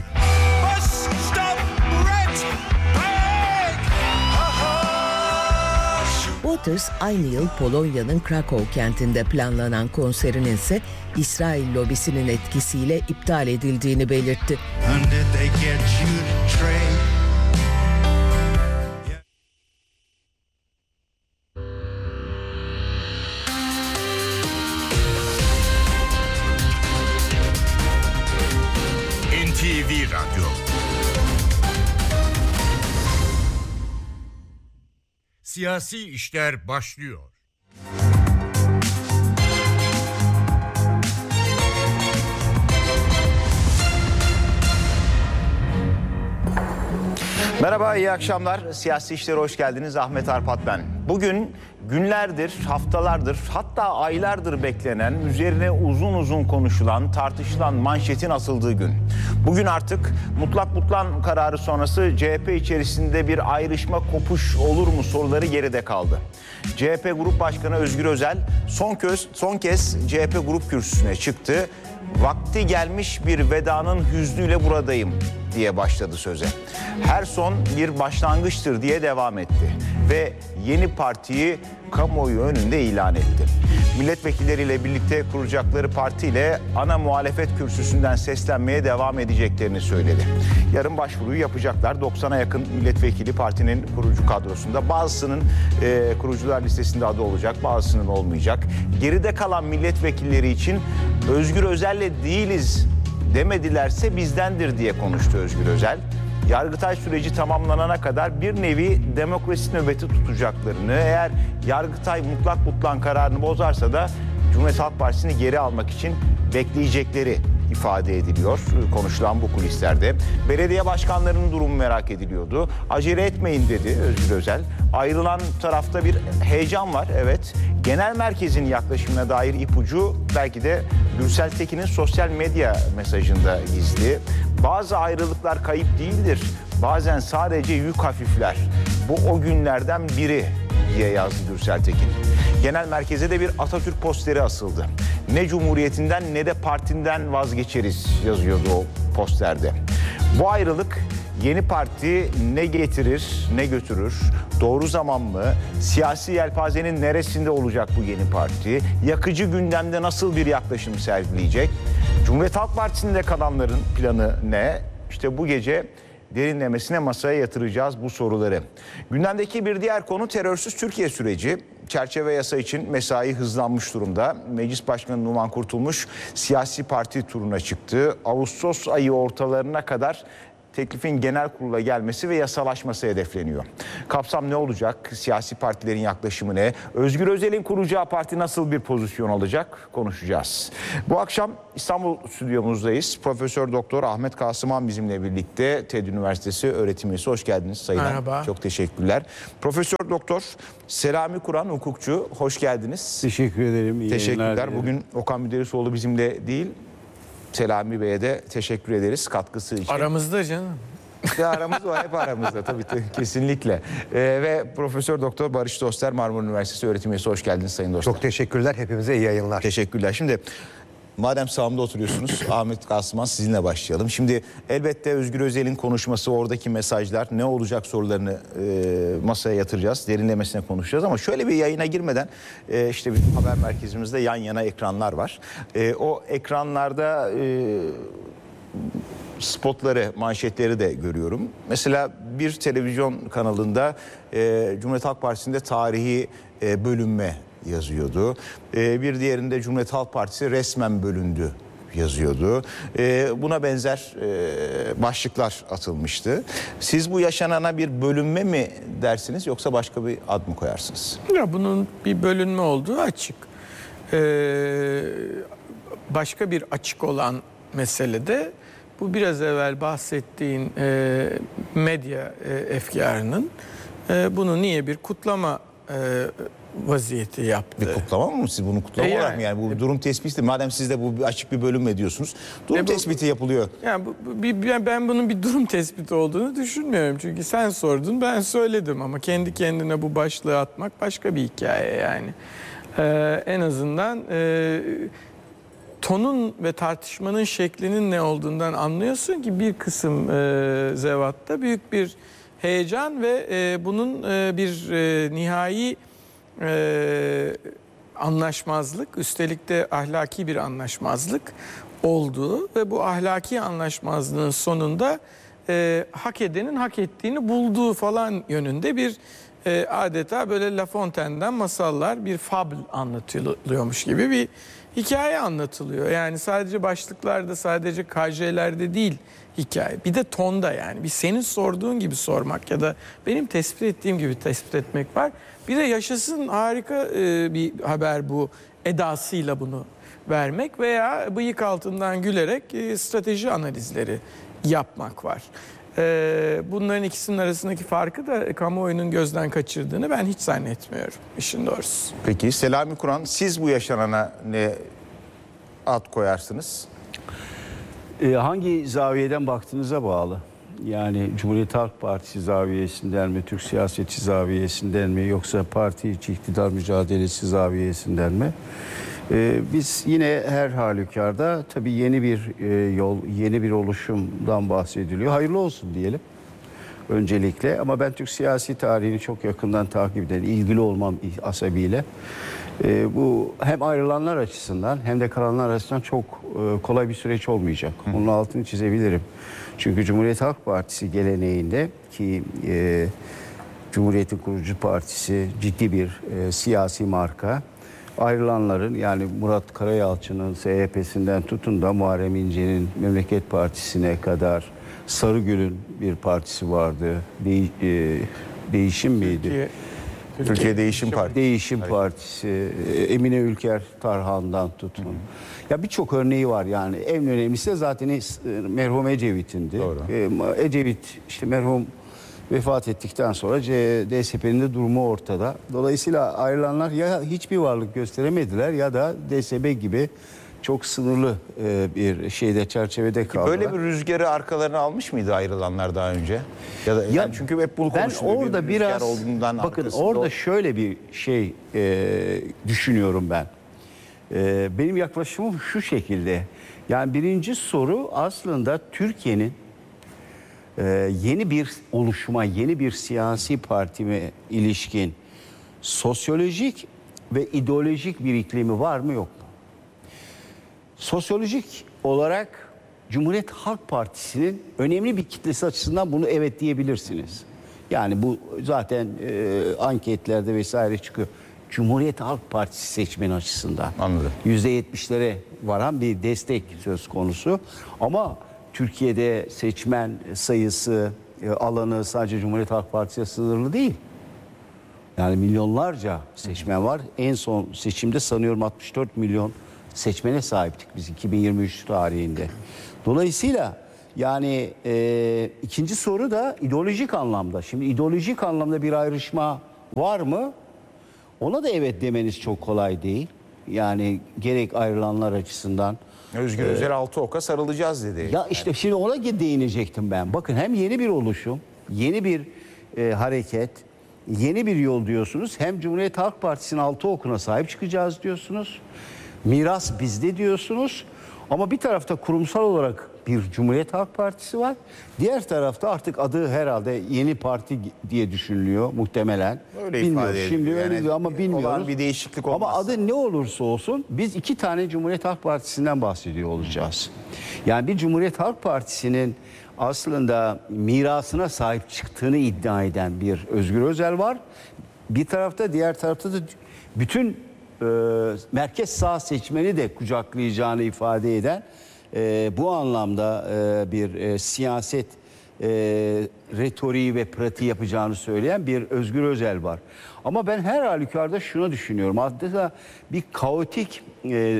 Waters aynı yıl Polonya'nın Krakow kentinde planlanan konserinin ise İsrail lobisinin etkisiyle iptal edildiğini belirtti. N T V Radyo. Siyasi işler başlıyor. Merhaba, iyi akşamlar. Siyasi işlere hoş geldiniz. Ahmet Arpat ben. Bugün günlerdir, haftalardır, hatta aylardır beklenen, üzerine uzun uzun konuşulan, tartışılan manşetin asıldığı gün. Bugün artık mutlak butlan kararı sonrası C H P içerisinde bir ayrışma, kopuş olur mu soruları geride kaldı. C H P Grup Başkanı Özgür Özel son kez, son kez C H P Grup kürsüsüne çıktı. Vakti gelmiş bir vedanın hüznüyle buradayım diye başladı söze. Her son bir başlangıçtır diye devam etti ve yeni partiyi kamuoyu önünde ilan etti. Milletvekilleriyle birlikte kuracakları partiyle ana muhalefet kürsüsünden seslenmeye devam edeceklerini söyledi. Yarın başvuruyu yapacaklar. doksana yakın milletvekili partinin kurucu kadrosunda. Bazısının e, kurucular listesinde adı olacak, bazısının olmayacak. Geride kalan milletvekilleri için Özgür Özel'le değiliz demedilerse bizdendir diye konuştu Özgür Özel. Yargıtay süreci tamamlanana kadar bir nevi demokrasi nöbeti tutacaklarını, eğer Yargıtay mutlak butlan kararını bozarsa da Cumhuriyet Halk Partisi'ni geri almak için bekleyecekleri ifade ediliyor konuşulan bu kulislerde. Belediye başkanlarının durumu merak ediliyordu. Acele etmeyin dedi Özgür Özel. Ayrılan tarafta bir heyecan var, evet. Genel merkezin yaklaşımına dair ipucu belki de Gürsel Tekin'in sosyal medya mesajında gizli. Bazı ayrılıklar kayıp değildir. Bazen sadece yük hafifler. Bu o günlerden biri diye yazdı Gürsel Tekin. Genel merkeze de bir Atatürk posteri asıldı. Ne Cumhuriyetinden ne de partinden vazgeçeriz yazıyordu o posterde. Bu ayrılık yeni parti ne getirir ne götürür? Doğru zaman mı? Siyasi yelpazenin neresinde olacak bu yeni parti? Yakıcı gündemde nasıl bir yaklaşım sergileyecek? Cumhuriyet Halk Partisi'nde kalanların planı ne? İşte bu gece derinlemesine masaya yatıracağız bu soruları. Gündemdeki bir diğer konu terörsüz Türkiye süreci. çerçeve yasa için mesai hızlanmış durumda. Meclis Başkanı Numan Kurtulmuş siyasi parti turuna çıktı. Ağustos ayı ortalarına kadar teklifin genel kurula gelmesi ve yasalaşması hedefleniyor. Kapsam ne olacak? Siyasi partilerin yaklaşımı ne? Özgür Özel'in kuracağı parti nasıl bir pozisyon alacak? Konuşacağız. Bu akşam İstanbul stüdyomuzdayız. Profesör Doktor Ahmet Kasıman bizimle birlikte. TED Üniversitesi öğretim üyesi. Hoş geldiniz Sayın. Merhaba. Çok teşekkürler. Profesör Doktor Selami Kur'an hukukçu. Hoş geldiniz. Teşekkür ederim. İyi Teşekkürler. Bugün Okan Müderrisoğlu bizimle değil. Selami Bey'e de teşekkür ederiz katkısı için. Aramızda canım. Ya aramız var, hep aramızda tabii, tabii kesinlikle. Ee, ve Profesör Doktor Barış Doster Marmara Üniversitesi öğretim üyesi. Hoş geldiniz Sayın Doster. Çok teşekkürler. Hepimize iyi yayınlar. Teşekkürler. Şimdi madem sağımda oturuyorsunuz Ahmet Kasıman sizinle başlayalım. Şimdi elbette Özgür Özel'in konuşması, oradaki mesajlar, ne olacak sorularını e, masaya yatıracağız. Derinlemesine konuşacağız ama şöyle bir yayına girmeden e, işte bir haber merkezimizde yan yana ekranlar var. E, o ekranlarda e, spotları, manşetleri de görüyorum. Mesela bir televizyon kanalında e, Cumhuriyet Halk Partisi'nde tarihi e, bölünme yazıyordu. E, bir diğerinde Cumhuriyet Halk Partisi resmen bölündü yazıyordu. E, buna benzer e, başlıklar atılmıştı. Siz bu yaşanana bir bölünme mi dersiniz yoksa başka bir ad mı koyarsınız? Ya bunun bir bölünme olduğu açık. Ee, başka bir açık olan meselede bu biraz evvel bahsettiğin e, medya e, efkarının e, bunu niye bir kutlama e, vaziyeti yaptı. Bir kutlama mı? Siz bunu kutlama E olarak mı? Yani bu yani, durum tespiti. Madem sizde bu bir açık bir bölünme diyorsunuz. Durum E bu, tespiti yapılıyor. Yani bu, bu, bir, ben bunun bir durum tespiti olduğunu düşünmüyorum. Çünkü sen sordun, ben söyledim ama kendi kendine bu başlığı atmak başka bir hikaye yani. Ee, en azından e, tonun ve tartışmanın şeklinin ne olduğundan anlıyorsun ki bir kısım e, zevatta büyük bir heyecan ve e, bunun e, bir e, nihai e, anlaşmazlık, üstelik de ahlaki bir anlaşmazlık olduğu ve bu ahlaki anlaşmazlığın sonunda e, hak edenin hak ettiğini bulduğu falan yönünde bir e, adeta böyle La Fontaine'den masallar, bir fable anlatılıyormuş gibi bir hikaye anlatılıyor. Yani sadece başlıklarda, sadece K J'lerde değil hikaye. Bir de tonda, yani bir senin sorduğun gibi sormak ya da benim tespit ettiğim gibi tespit etmek var. Bir de yaşasın harika e, bir haber bu edasıyla bunu vermek veya bıyık altından gülerek e, strateji analizleri yapmak var. E, bunların ikisinin arasındaki farkı da kamuoyunun gözden kaçırdığını ben hiç zannetmiyorum işin doğrusu. Peki Selami Kur'an, siz bu yaşanana ne ad koyarsınız? E, hangi zaviyeden baktığınıza bağlı. Yani Cumhuriyet Halk Partisi zaviyesinden mi, Türk siyaseti zaviyesinden mi, yoksa parti içi iktidar mücadelesi zaviyesinden mi? Ee, biz yine her halükarda tabii yeni bir e, yol, yeni bir oluşumdan bahsediliyor. Hayırlı olsun diyelim öncelikle. Ama ben Türk siyasi tarihini çok yakından takip eden, ilgili olmam asabiyle e, bu hem ayrılanlar açısından hem de kalanlar açısından çok e, kolay bir süreç olmayacak. Onun altını çizebilirim. Çünkü Cumhuriyet Halk Partisi geleneğinde ki e, Cumhuriyet'in kurucu partisi ciddi bir e, siyasi marka. Ayrılanların, yani Murat Karayalçı'nın S H P'sinden tutun da Muharrem İnce'nin Memleket Partisi'ne kadar, Sarıgül'ün bir partisi vardı. De, e, değişim miydi? Türkiye, Türkiye, Türkiye Değişim Partisi. Değişim Partisi, Emine Ülker Tarhan'dan tutun. Hı. Ya birçok örneği var yani. En önemlisi de zaten merhum Ecevit'indi. Doğru. Ecevit işte merhum vefat ettikten sonra D S P'nin de durumu ortada. Dolayısıyla ayrılanlar ya hiçbir varlık gösteremediler ya da D S P gibi çok sınırlı bir şeyde, çerçevede kaldılar. Böyle bir rüzgarı arkalarına almış mıydı ayrılanlar daha önce? Ya da ya, yani çünkü hep bunu konuşuluyor. Ben orada bir biraz bakın orada o... şöyle bir şey e, düşünüyorum ben. E, benim yaklaşımım şu şekilde. Yani birinci soru aslında Türkiye'nin e, yeni bir oluşuma, yeni bir siyasi partime ilişkin sosyolojik ve ideolojik bir iklimi var mı yok mu? Sosyolojik olarak Cumhuriyet Halk Partisi'nin önemli bir kitlesi açısından bunu evet diyebilirsiniz. Yani bu zaten e, anketlerde vesaire çıkıyor. Cumhuriyet Halk Partisi seçmeni açısından. Anladım. yüzde yetmişlere varan bir destek söz konusu. Ama Türkiye'de seçmen sayısı, alanı sadece Cumhuriyet Halk Partisi'ne sınırlı değil. Yani milyonlarca seçmen var. En son seçimde sanıyorum altmış dört milyon seçmene sahiptik biz iki bin yirmi üç tarihinde. Dolayısıyla yani e, ikinci soru da ideolojik anlamda. Şimdi ideolojik anlamda bir ayrışma var mı? Ona da evet demeniz çok kolay değil. Yani gerek ayrılanlar açısından. Özgür e, Özel altı oka sarılacağız dedi. Ya işte şimdi ona değinecektim ben. Bakın hem yeni bir oluşum, yeni bir e, hareket, yeni bir yol diyorsunuz. Hem Cumhuriyet Halk Partisi'nin altı okuna sahip çıkacağız diyorsunuz. Miras bizde diyorsunuz. Ama bir tarafta kurumsal olarak bir Cumhuriyet Halk Partisi var. Diğer tarafta artık adı herhalde yeni parti diye düşünülüyor muhtemelen. Öyle bilmiyoruz. ifade Şimdi ediyor. öyle Yani ama bilmiyoruz. olan bir değişiklik olmaz. Ama adı ne olursa olsun biz iki tane Cumhuriyet Halk Partisi'nden bahsediyor olacağız. Yani bir Cumhuriyet Halk Partisi'nin aslında mirasına sahip çıktığını iddia eden bir Özgür Özel var. Bir tarafta, diğer tarafta da bütün e, merkez sağ seçmeni de kucaklayacağını ifade eden e, bu anlamda e, bir e, siyaset e, retoriği ve pratiği yapacağını söyleyen bir Özgür Özel var. Ama ben her halükarda şunu düşünüyorum. Aslında bir kaotik e,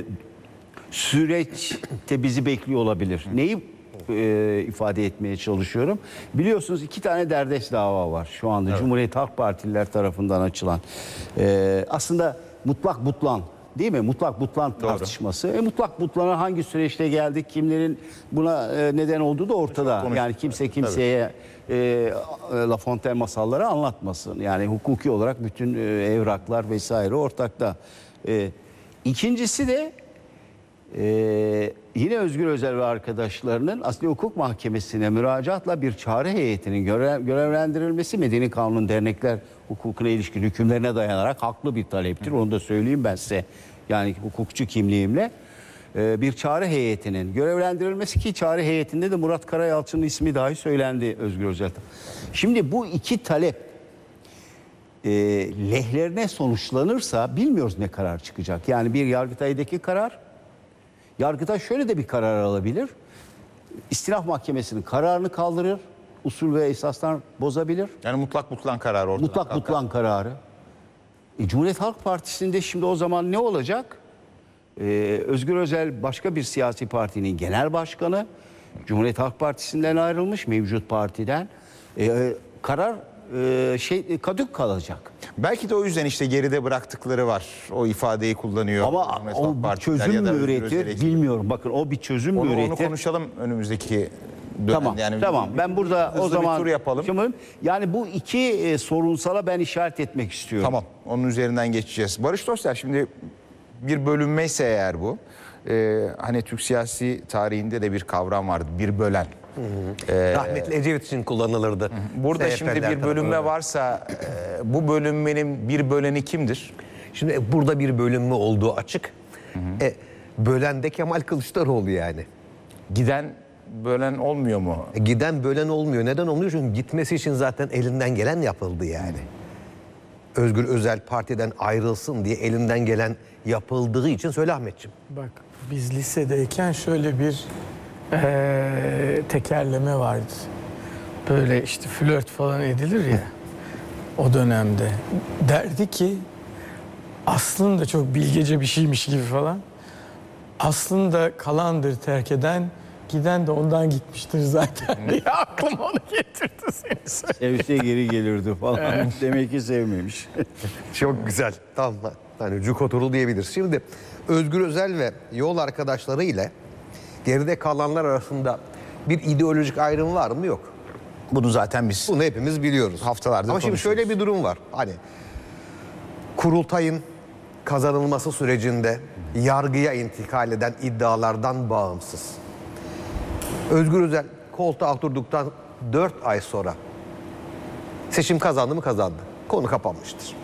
süreçte bizi bekliyor olabilir. Neyi e, ifade etmeye çalışıyorum? Biliyorsunuz iki tane derdest dava var şu anda. Evet. Cumhuriyet Halk Partililer tarafından açılan. E, aslında mutlak butlan değil mi? Mutlak butlan tartışması. E, mutlak butlana hangi süreçte geldik? Kimlerin buna e, neden olduğu da ortada. Yani kimse kimseye e, La Fontaine masalları anlatmasın. Yani hukuki olarak bütün e, evraklar vesaire ortakta. E, ikincisi de Ee, yine Özgür Özel ve arkadaşlarının Asli Hukuk Mahkemesi'ne müracaatla bir çağrı heyetinin görev, görevlendirilmesi Medeni Kanun dernekler hukukuna ilişkin hükümlerine dayanarak haklı bir taleptir. Onu da söyleyeyim ben size. Yani hukukçu kimliğimle e, bir çağrı heyetinin görevlendirilmesi ki çağrı heyetinde de Murat Karayalçı'nın ismi dahi söylendi Özgür Özel. Şimdi bu iki talep e, lehlerine sonuçlanırsa bilmiyoruz ne karar çıkacak. Yani bir Yargıtay'daki karar, Yargıtay şöyle de bir karar alabilir. İstinaf Mahkemesi'nin kararını kaldırır. Usul ve esaslar bozabilir. Yani mutlak butlan kararı ortadan Mutlak kalkar. butlan kararı. E, Cumhuriyet Halk Partisi'nde şimdi o zaman ne olacak? Ee, Özgür Özel başka bir siyasi partinin genel başkanı. Cumhuriyet Halk Partisi'nden ayrılmış mevcut partiden. Ee, karar e, şey kadük kalacak. Belki de o yüzden işte geride bıraktıkları var. O ifadeyi kullanıyor. Ama o bir çözüm mü üretir bilmiyorum. Bakın o bir çözüm mü üretir? Onu konuşalım önümüzdeki dönem. Tamam, yani tamam. Ben burada o zaman tur yapalım. Şimdi, yani bu iki e, sorunsala ben işaret etmek istiyorum. Tamam, onun üzerinden geçeceğiz. Barış Dostlar, şimdi bir bölünmeyse eğer bu, e, hani Türk siyasi tarihinde de bir kavram vardı, bir bölen. Hı hı. Ee, Rahmetli Ecevit için kullanılırdı. Burada S H P'ler şimdi bir bölünme tarafından varsa e, bu bölünmenin bir böleni kimdir? Şimdi burada bir bölünme olduğu açık. Hı hı. E, bölen de Kemal Kılıçdaroğlu yani. Giden bölen olmuyor mu? E, giden bölen olmuyor. Neden olmuyor? Çünkü gitmesi için zaten elinden gelen yapıldı yani. Özgür Özel partiden ayrılsın diye elinden gelen yapıldığı için söyle Ahmetciğim. Bak biz lisedeyken şöyle bir Ee, tekerleme vardı. Böyle işte flört falan edilir ya o dönemde. Derdi ki aslında çok bilgece bir şeymiş gibi falan. Aslında kalandır terk eden, giden de ondan gitmiştir zaten diye aklıma onu getirdi seni. Sevse geri gelirdi falan. Evet. Demek ki sevmemiş. Çok güzel. Tamam. Yani cuk oturul diyebiliriz. Şimdi Özgür Özel ve yol arkadaşları ile geride kalanlar arasında bir ideolojik ayrım var mı? Yok. Bunu zaten biz bunu hepimiz biliyoruz. Haftalardır Ama şimdi şöyle bir durum var. Hani kurultayın kazanılması sürecinde yargıya intikal eden iddialardan bağımsız. Özgür Özel koltuğa oturduktan dört ay sonra seçim kazandı mı kazandı. Konu kapanmıştır.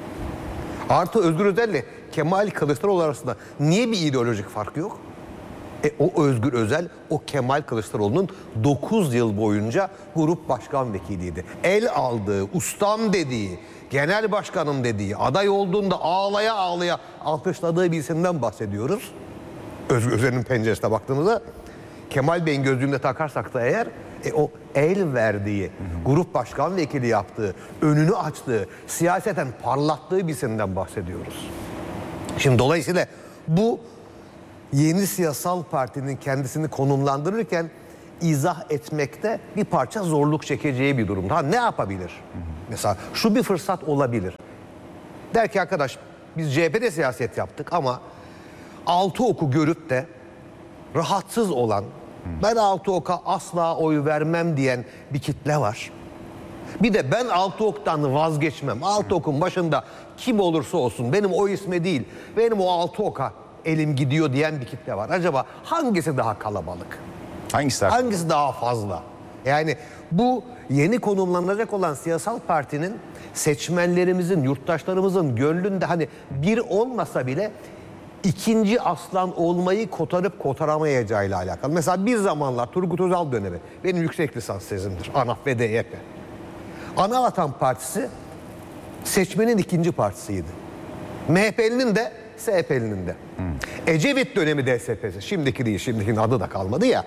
Artı Özgür Özel ile Kemal Kılıçdaroğlu arasında niye bir ideolojik fark yok? E, o Özgür Özel, o Kemal Kılıçdaroğlu'nun dokuz yıl boyunca grup başkan vekiliydi. El aldığı, ustam dediği, genel başkanım dediği, aday olduğunda ağlaya ağlaya alkışladığı bir isimden bahsediyoruz. Özgür Özel'in penceresine baktığımızda, Kemal Bey'in gözlüğünde takarsak da eğer, e, o el verdiği, grup başkan vekili yaptığı, önünü açtığı, siyaseten parlattığı bir isimden bahsediyoruz. Şimdi dolayısıyla bu yeni siyasal partinin kendisini konumlandırırken izah etmekte bir parça zorluk çekeceği bir durumda. Ha, ne yapabilir? Mesela şu bir fırsat olabilir. Der ki arkadaş, biz C H P'de siyaset yaptık ama altı oku görüp de rahatsız olan, ben altı oka asla oy vermem diyen bir kitle var. Bir de ben altı oktan vazgeçmem. altı okun başında kim olursa olsun benim o isme değil, benim o altı oka elim gidiyor diyen bir kitle var. Acaba hangisi daha kalabalık? Hangisi daha, hangisi daha fazla? Yani bu yeni konumlanacak olan siyasal partinin seçmenlerimizin, yurttaşlarımızın gönlünde hani bir olmasa bile ikinci aslan olmayı kotarıp kotaramayacağıyla alakalı. Mesela bir zamanlar Turgut Özal dönemi, benim yüksek lisans tezimdir, ANAP ve D Y P. Anavatan Partisi seçmenin ikinci partisiydi. M H P'linin de S H P'linin de. Hmm. Ecevit dönemi D S P'si, şimdiki değil, şimdikinin adı da kalmadı ya.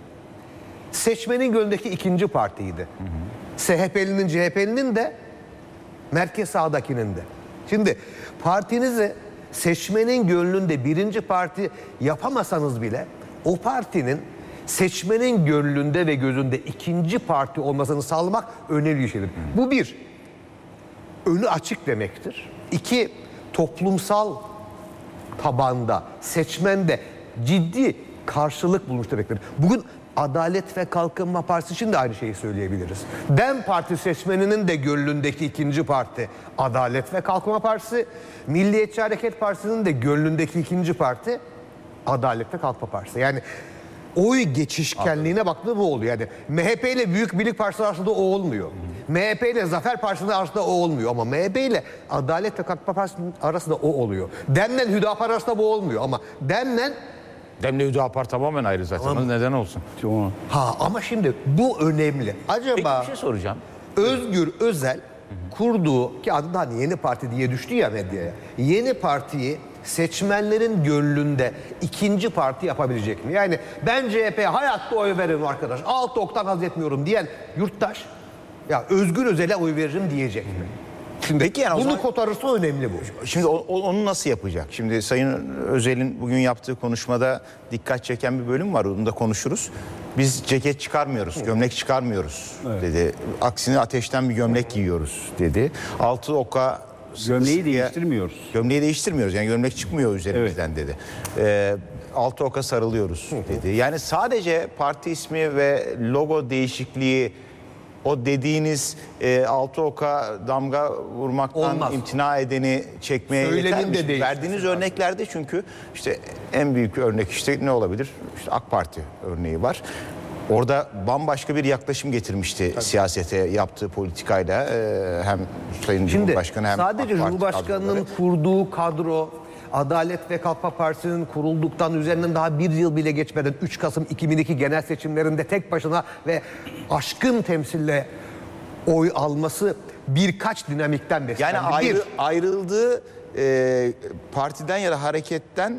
Seçmenin gönlündeki ikinci partiydi. Hmm. S H P'linin, C H P'linin de, merkez sağdakinin de. Şimdi partinizi seçmenin gönlünde birinci parti yapamasanız bile o partinin seçmenin gönlünde ve gözünde ikinci parti olmasını sağlamak önemli bir şeydir. Hmm. Bu bir, önü açık demektir. İki, toplumsal tabanda, seçmende ciddi karşılık bulmuş demektir. Bugün Adalet ve Kalkınma Partisi için de aynı şeyi söyleyebiliriz. DEM Parti seçmeninin de gönlündeki ikinci parti Adalet ve Kalkınma Partisi, Milliyetçi Hareket Partisi'nin de gönlündeki ikinci parti Adalet ve Kalkınma Partisi. Yani oy geçişkenliğine baktığında bu oluyor. Yani M H P ile Büyük Birlik Partisi arasında o olmuyor. M H P ile Zafer Partisi arasında o olmuyor. Ama M H P ile Adalet ve Kalkınma Partisi arasında o oluyor. DEM'le Hüdapar arasında bu olmuyor. Ama DEM'le Dem'le Hüdapar tamamen ayrı zaten. Ama neden olsun? Ha, ama şimdi bu önemli. Acaba Peki bir şey soracağım. Özgür Özel kurduğu, ki adı da hani Yeni Parti diye düştü ya medyaya, Yeni Parti'yi seçmenlerin gönlünde ikinci parti yapabilecek mi? Yani ben C H P'ye hayatta oy veririm arkadaş, altı oktan haz etmiyorum diyen yurttaş ya Özgür Özel'e oy veririm diyecek mi? Şimdi Peki yani bunu zaman, kotarırsa önemli bu. Şimdi o, onu nasıl yapacak? Şimdi Sayın Özel'in bugün yaptığı konuşmada dikkat çeken bir bölüm var. Onu da konuşuruz. Biz ceket çıkarmıyoruz, evet. gömlek çıkarmıyoruz evet. dedi. Aksine ateşten bir gömlek giyiyoruz dedi. Altı oka gömleği sıkıya, değiştirmiyoruz. Gömleği değiştirmiyoruz. Yani gömlek çıkmıyor üzerimizden evet. dedi. Ee, altı oka sarılıyoruz dedi. Yani sadece parti ismi ve logo değişikliği o dediğiniz e, altı oka damga vurmaktan Olmaz. imtina edeni çekmeye yeter mi? De verdiğiniz örneklerde çünkü işte en büyük örnek işte ne olabilir? İşte AK Parti örneği var. Orada bambaşka bir yaklaşım getirmişti Tabii. siyasete yaptığı politikayla e, hem Sayın Şimdi, Cumhurbaşkanı hem sadece Cumhurbaşkanı'nın kurduğu kadro, Adalet ve Kalkınma Partisi'nin kurulduktan üzerinden daha bir yıl bile geçmeden üç Kasım iki bin iki genel seçimlerinde tek başına ve aşkın temsille oy alması birkaç dinamikten beslendi. Yani ayrı, bir, ayrıldığı e, partiden ya da hareketten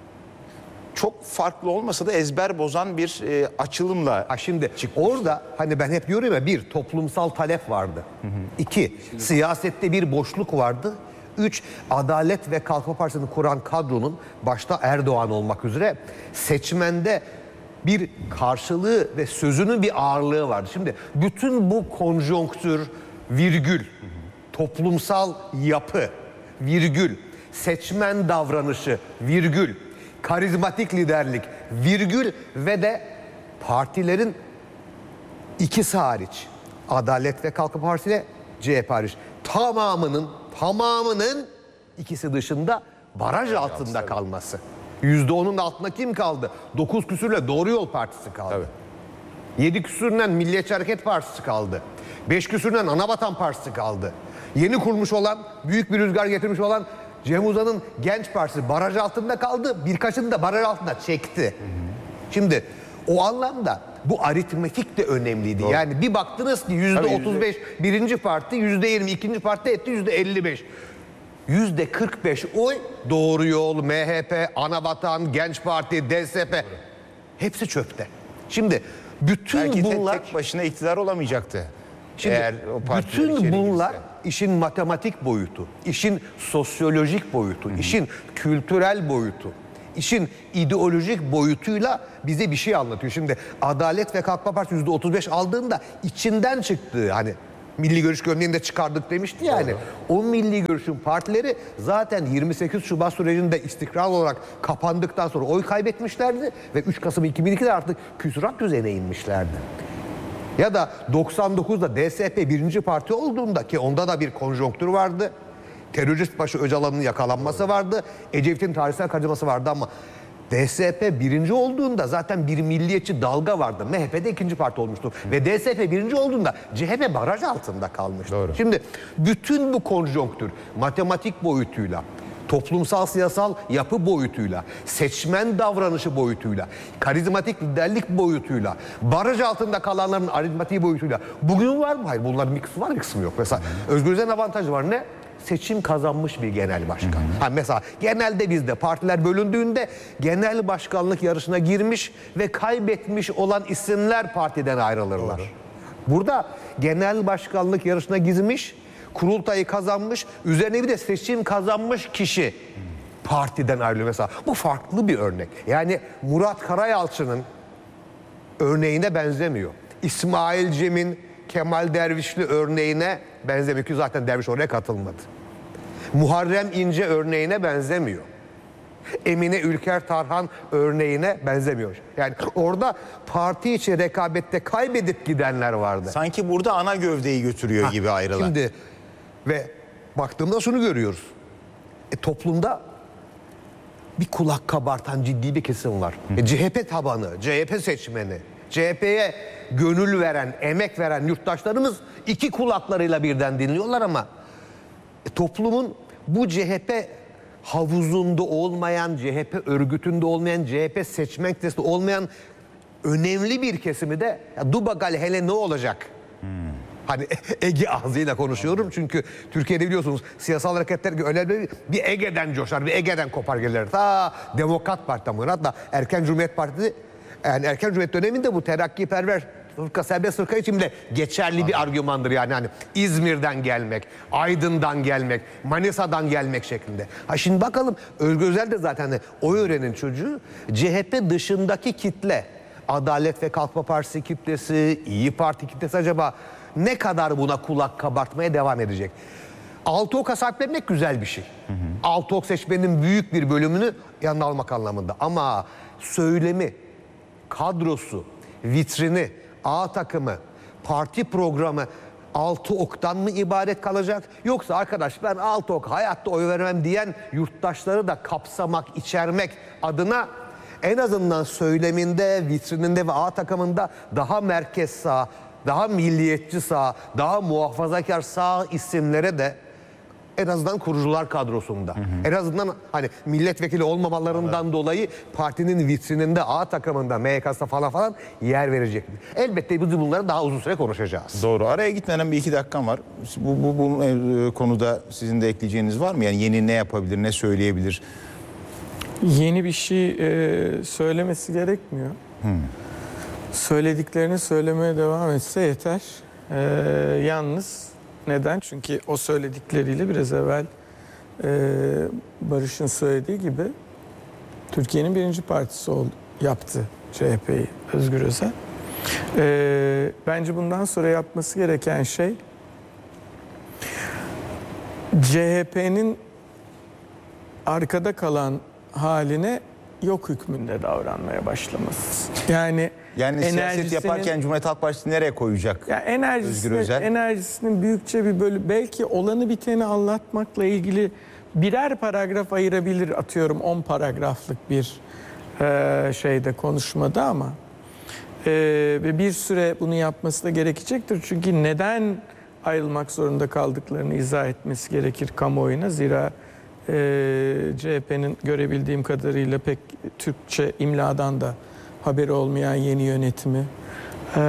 çok farklı olmasa da ezber bozan bir e, açılımla ha şimdi çıkmış. Orada hani ben hep diyorum ya, bir toplumsal talep vardı. Hı hı. İki, şimdi, siyasette bir boşluk vardı. Üç, Adalet ve Kalkınma Partisi'ni kuran kadronun başta Erdoğan olmak üzere seçmende bir karşılığı ve sözünün bir ağırlığı vardı. Şimdi bütün bu konjonktür, virgül, toplumsal yapı, virgül, seçmen davranışı, virgül, karizmatik liderlik, virgül ve de partilerin ikisi hariç, Adalet ve Kalkınma Partisi ile C H P hariç, tamamının tamamının ikisi dışında baraj altında kalması. Yüzde onun altında kim kaldı? Dokuz küsürle Doğru Yol Partisi kaldı. Evet. Yedi küsürden Milliyetçi Hareket Partisi kaldı. Beş küsürden Anavatan Partisi kaldı. Yeni kurmuş olan, büyük bir rüzgar getirmiş olan Cem Uzan'ın Genç Partisi baraj altında kaldı. Birkaçını da baraj altında çekti. Hı hı. Şimdi o anlamda bu aritmetik de önemliydi. Doğru. Yani bir baktınız ki yüzde otuz beş birinci parti, yüzde yirmi ikinci parti etti yüzde elli beş. Yüzde kırk beş oy Doğru Yol, M H P, Anavatan, Genç Parti, D S P hepsi çöpte. Şimdi bütün belki bunlar tek, tek başına iktidar olamayacaktı. Şimdi eğer o bütün bunlar girse. işin matematik boyutu, işin sosyolojik boyutu, Hı-hı. işin kültürel boyutu, işin ideolojik boyutuyla bize bir şey anlatıyor. Şimdi Adalet ve Kalkınma Partisi yüzde otuz beş aldığında içinden çıktığı, hani Milli Görüş gömleğinde çıkardık demişti ya hani. O Milli Görüş'ün partileri zaten yirmi sekiz Şubat sürecinde istikrar olarak kapandıktan sonra oy kaybetmişlerdi ve üç Kasım iki bin ikide artık küsurat düzeyine inmişlerdi. Ya da doksan dokuzda D S P birinci parti olduğunda, ki onda da bir konjonktür vardı. Terörist başı Öcalan'ın yakalanması vardı. Ecevit'in tarihsel kaçırması vardı ama D S P birinci olduğunda zaten bir milliyetçi dalga vardı. M H P'de ikinci parti olmuştu. Hı. Ve D S P birinci olduğunda C H P baraj altında kalmıştı. Doğru. Şimdi bütün bu konjonktür matematik boyutuyla, toplumsal siyasal yapı boyutuyla, seçmen davranışı boyutuyla, karizmatik liderlik boyutuyla, baraj altında kalanların aritmatiği boyutuyla bugün var mı? Hayır, bunların bir kısmı var, bir kısmı yok. Mesela Özgür Özel'in avantajı var ne? Seçim kazanmış bir genel başkan. Hı hı. Ha mesela genelde bizde partiler bölündüğünde genel başkanlık yarışına girmiş ve kaybetmiş olan isimler partiden ayrılırlar. Doğru. Burada genel başkanlık yarışına girmiş, kurultayı kazanmış, üzerine bir de seçim kazanmış kişi partiden ayrılıyor mesela. Bu farklı bir örnek. Yani Murat Karayalçı'nın örneğine benzemiyor. İsmail Cem'in Kemal Dervişli örneğine benzemiyor ki zaten Derviş oraya katılmadı. Muharrem İnce örneğine benzemiyor. Emine Ülker Tarhan örneğine benzemiyor. Yani orada parti içi rekabette kaybedip gidenler vardı. Sanki burada ana gövdeyi götürüyor ha, gibi ayrılan. Şimdi ve baktığımda şunu görüyoruz. E, toplumda bir kulak kabartan ciddi bir kesim var. E, C H P tabanı, C H P seçmeni, C H P'ye gönül veren, emek veren yurttaşlarımız iki kulaklarıyla birden dinliyorlar ama e, toplumun bu C H P havuzunda olmayan, C H P örgütünde olmayan, C H P seçmen kitlesinde olmayan önemli bir kesimi de ya, Dubagal hele ne olacak? Hmm. Hani Ege ağzıyla konuşuyorum çünkü Türkiye'de biliyorsunuz siyasal hareketler önemli bir Ege'den coşar, bir Ege'den kopar gelirler. Ta Demokrat Parti'den hatta Erken Cumhuriyet Partisi, yani Erken Cumhuriyet döneminde bu terakkiperver fırka, serbest fırka için de geçerli bir argümandır yani. Hani İzmir'den gelmek, Aydın'dan gelmek, Manisa'dan gelmek şeklinde. Ha şimdi bakalım Özgür Özel de zaten hani oy öğrenin çocuğu, C H P dışındaki kitle, Adalet ve Kalkınma Partisi kitlesi, İyi Parti kitlesi acaba ne kadar buna kulak kabartmaya devam edecek? Altıok'a sahiplenmek güzel bir şey. Hı hı. Altıok seçmenin büyük bir bölümünü yanına almak anlamında. Ama söylemi, kadrosu, vitrini, A takımı, parti programı altı oktan mı ibaret kalacak? Yoksa arkadaş ben altı ok hayatta oy vermem diyen yurttaşları da kapsamak, içermek adına en azından söyleminde, vitrininde ve A takımında daha merkez sağ, daha milliyetçi sağ, daha muhafazakar sağ isimlere de en azından kurucular kadrosunda. Hı hı. En azından hani milletvekili olmamalarından evet. dolayı partinin vitrininde, A takımında, M Y K'sında falan falan yer verecek. Elbette biz bunları daha uzun süre konuşacağız. Doğru. Araya gitmeden bir iki dakikam var. Bu, bu, bu e, konuda sizin de ekleyeceğiniz var mı? Yani yeni ne yapabilir, ne söyleyebilir? Yeni bir şey e, söylemesi gerekmiyor. Hmm. Söylediklerini söylemeye devam etse yeter. E, yalnız neden? Çünkü o söyledikleriyle biraz evvel e, Barış'ın söylediği gibi Türkiye'nin birinci partisi oldu, yaptı C H P'yi Özgür Özel. E, bence bundan sonra yapması gereken şey C H P'nin arkada kalan haline yok hükmünde davranmaya başlaması. Yani yani siyaset yaparken Cumhuriyet Halk Partisi nereye koyacak? Ya enerjisini, Özgür Özel? Enerjisinin büyükçe bir bölü, belki olanı biteni anlatmakla ilgili birer paragraf ayırabilir, atıyorum on paragraflık bir e, şeyde konuşmada ama e, ve bir süre bunu yapması da gerekecektir. Çünkü neden ayrılmak zorunda kaldıklarını izah etmesi gerekir kamuoyuna. Zira e, C H P'nin görebildiğim kadarıyla pek Türkçe imladan da haberi olmayan yeni yönetimi e,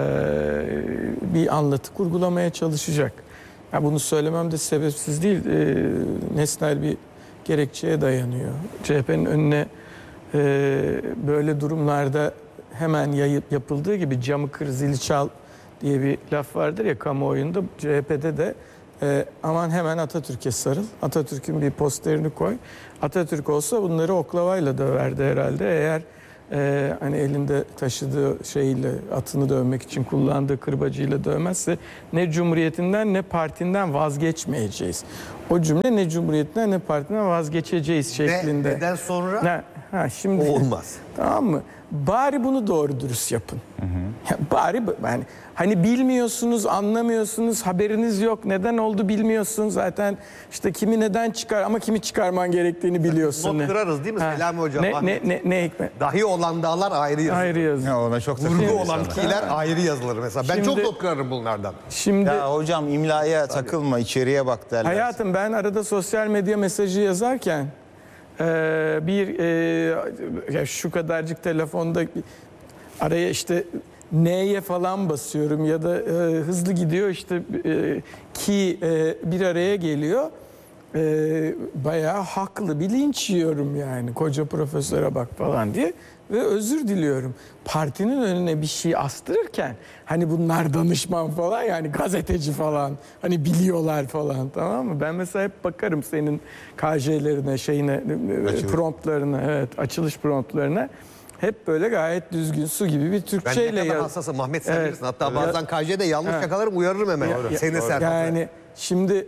bir anlatı kurgulamaya çalışacak. Ya bunu söylemem de sebepsiz değil. E, nesnel bir gerekçeye dayanıyor. C H P'nin önüne e, böyle durumlarda hemen yayıp yapıldığı gibi camı kır zili çal diye bir laf vardır ya kamuoyunda. C H P'de de e, aman hemen Atatürk'e sarıl. Atatürk'ün bir posterini koy. Atatürk olsa bunları oklavayla döverdi herhalde. Eğer e, hani elinde taşıdığı şeyle atını dövmek için kullandığı kırbacıyla dövmezse ne Cumhuriyetinden ne partinden vazgeçmeyeceğiz. O cümle ne Cumhuriyetinden ne partinden vazgeçeceğiz şeklinde. Ve neden sonra ne? Ha, şimdi, olmaz. Tamam mı? Bari bunu doğru dürüst yapın. Hı hı. Ya bari yani hani bilmiyorsunuz, anlamıyorsunuz, haberiniz yok. Neden oldu bilmiyorsun. Zaten işte kimi neden çıkar ama kimi çıkarman gerektiğini biliyorsun. Not kırarız değil mi ha. Selami Hocam? Ne, ne, ne, ne hikmet? Dahi olan dağlar ayrı yazılır. Ayrı yazılır. Ya ona çok Vurgu olan kiler ayrı yazılır mesela. Ben Şimdi, çok not kırarım bunlardan. Şimdi, ya hocam imlaya takılma, içeriye bak derler. Hayatım ben arada sosyal medya mesajı yazarken e, bir e, ya şu kadarcık telefonda araya işte N'ye falan basıyorum ya da e, hızlı gidiyor işte e, ki e, bir araya geliyor. E, bayağı haklı bir linç yiyorum yani koca profesöre bak falan diye ve özür diliyorum. Partinin önüne bir şey astırırken hani bunlar danışman falan yani gazeteci falan hani biliyorlar falan tamam mı? Ben mesela hep bakarım senin K J'lerine şeyine açılış. promptlarına evet açılış promptlarına. Hep böyle gayet düzgün su gibi bir Türkçeyle Ben ne kadar yaz. hassasım Mahmet sen Evet. bilirsin. Hatta Evet. bazen K J'de yanlış Evet. yakalarım uyarırım hemen. Ya- ya- Seni Serhat. Yani şimdi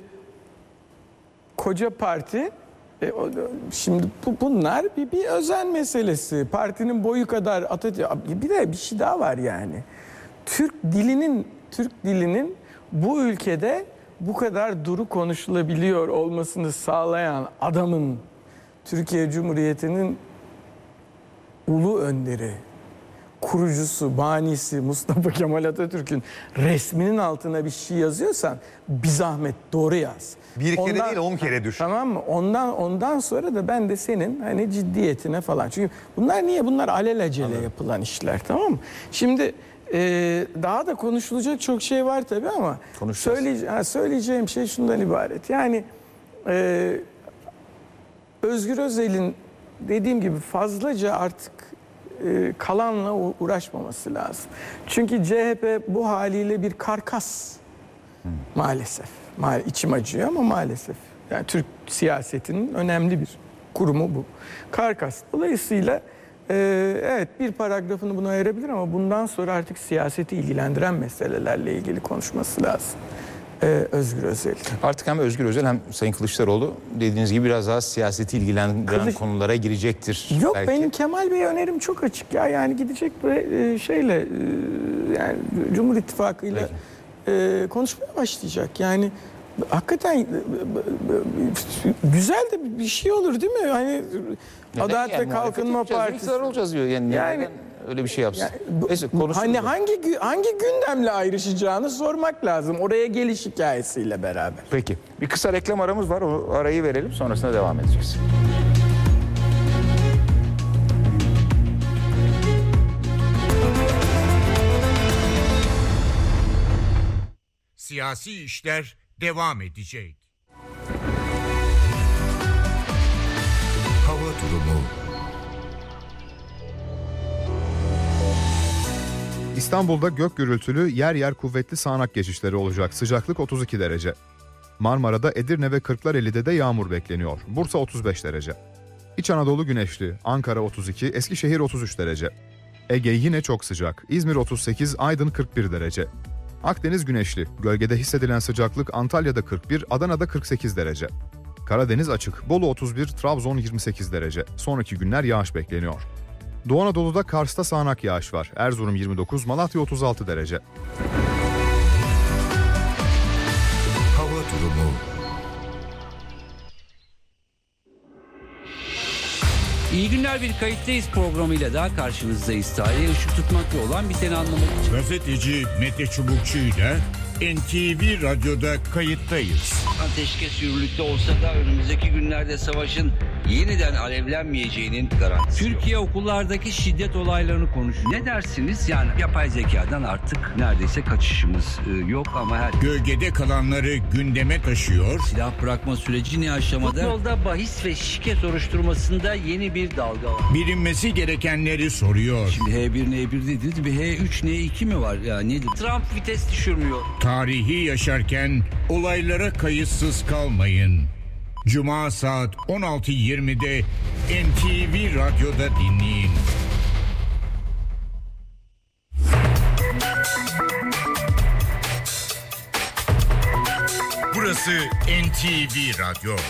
koca parti e, o- şimdi bu, bunlar bir, bir özen meselesi. Partinin boyu kadar Atatürk bir de bir şey daha var yani. Türk dilinin Türk dilinin bu ülkede bu kadar duru konuşulabiliyor olmasını sağlayan adamın Türkiye Cumhuriyeti'nin ulu önderi, kurucusu, banisi Mustafa Kemal Atatürk'ün resminin altına bir şey yazıyorsan bir zahmet doğru yaz. Bir kere değil on kere düşün. Tamam mı? Ondan ondan sonra da ben de senin hani ciddiyetine falan. Çünkü bunlar niye? Bunlar alelacele Anladım. yapılan işler tamam mı? Şimdi e, daha da konuşulacak çok şey var tabii ama söyleyece ha, söyleyeceğim şey şundan ibaret. Yani e, Özgür Özel'in dediğim gibi fazlaca artık e, kalanla uğraşmaması lazım. Çünkü C H P bu haliyle bir karkas hmm. maalesef. Ma içim acıyor ama maalesef. Yani Türk siyasetinin önemli bir kurumu bu. Karkas. Dolayısıyla e, evet bir paragrafını buna ayırabilir ama bundan sonra artık siyaseti ilgilendiren meselelerle ilgili konuşması lazım. Ee, Özgür Özel. Artık hem Özgür Özel hem Sayın Kılıçdaroğlu dediğiniz gibi biraz daha siyaseti ilgilendiren Kılıç... konulara girecektir. Yok belki. Benim Kemal Bey'e önerim çok açık ya yani gidecek ve şeyle yani Cumhur İttifakı'yla e, konuşmaya başlayacak yani hakikaten güzel de bir şey olur değil mi? Hani neden Adalet yani? ve Kalkınma Partisi İktidar olacağız diyor yani. yani öyle bir şey yapsın. Yani, bu, Neyse, hani hangi hangi gündemle ayrışacağını sormak lazım. Oraya geliş hikayesiyle beraber. Peki. Bir kısa reklam aramız var. O arayı verelim. Sonrasında devam edeceğiz. Siyasi işler devam edecek. Hava durumu. İstanbul'da gök gürültülü yer yer kuvvetli sağanak geçişleri olacak. Sıcaklık otuz iki derece. Marmara'da, Edirne ve Kırklareli'de de yağmur bekleniyor. Bursa otuz beş derece. İç Anadolu güneşli. Ankara otuz iki, Eskişehir otuz üç derece. Ege yine çok sıcak. İzmir otuz sekiz, Aydın kırk bir derece. Akdeniz güneşli. Gölgede hissedilen sıcaklık Antalya'da kırk bir, Adana'da kırk sekiz derece. Karadeniz açık. Bolu otuz bir, Trabzon yirmi sekiz derece. Sonraki günler yağış bekleniyor. Doğu Anadolu'da Kars'ta sağanak yağış var. Erzurum yirmi dokuz, Malatya otuz altı derece. Hava durumu. İyi günler, bir kayıttayız programıyla daha karşınızdayız. Tarihe ışık tutmakla olan biteni anlamak için. Gazeteci Mete Çubukçu ile N T V Radyo'da kayıttayız. Ateşkes yürürlükte olsa da önümüzdeki günlerde savaşın yeniden alevlenmeyeceğinin garantisi. Türkiye okullardaki şiddet olaylarını konuşuyor. Ne dersiniz? Yani yapay zekadan artık neredeyse kaçışımız yok ama her... Gölgede kalanları gündeme taşıyor. Silah bırakma süreci ne aşamada? Futbolda bahis ve şike soruşturmasında yeni bir dalga var. Bilinmesi gerekenleri soruyor. Şimdi H bir N bir dediniz, bir H üç N iki mi var? Ya nedir? Trump vites düşürmüyor. Tarihi yaşarken olaylara kayıtsız kalmayın. Cuma saat on altı yirmide N T V Radyo'da dinleyin. Burası N T V Radyo.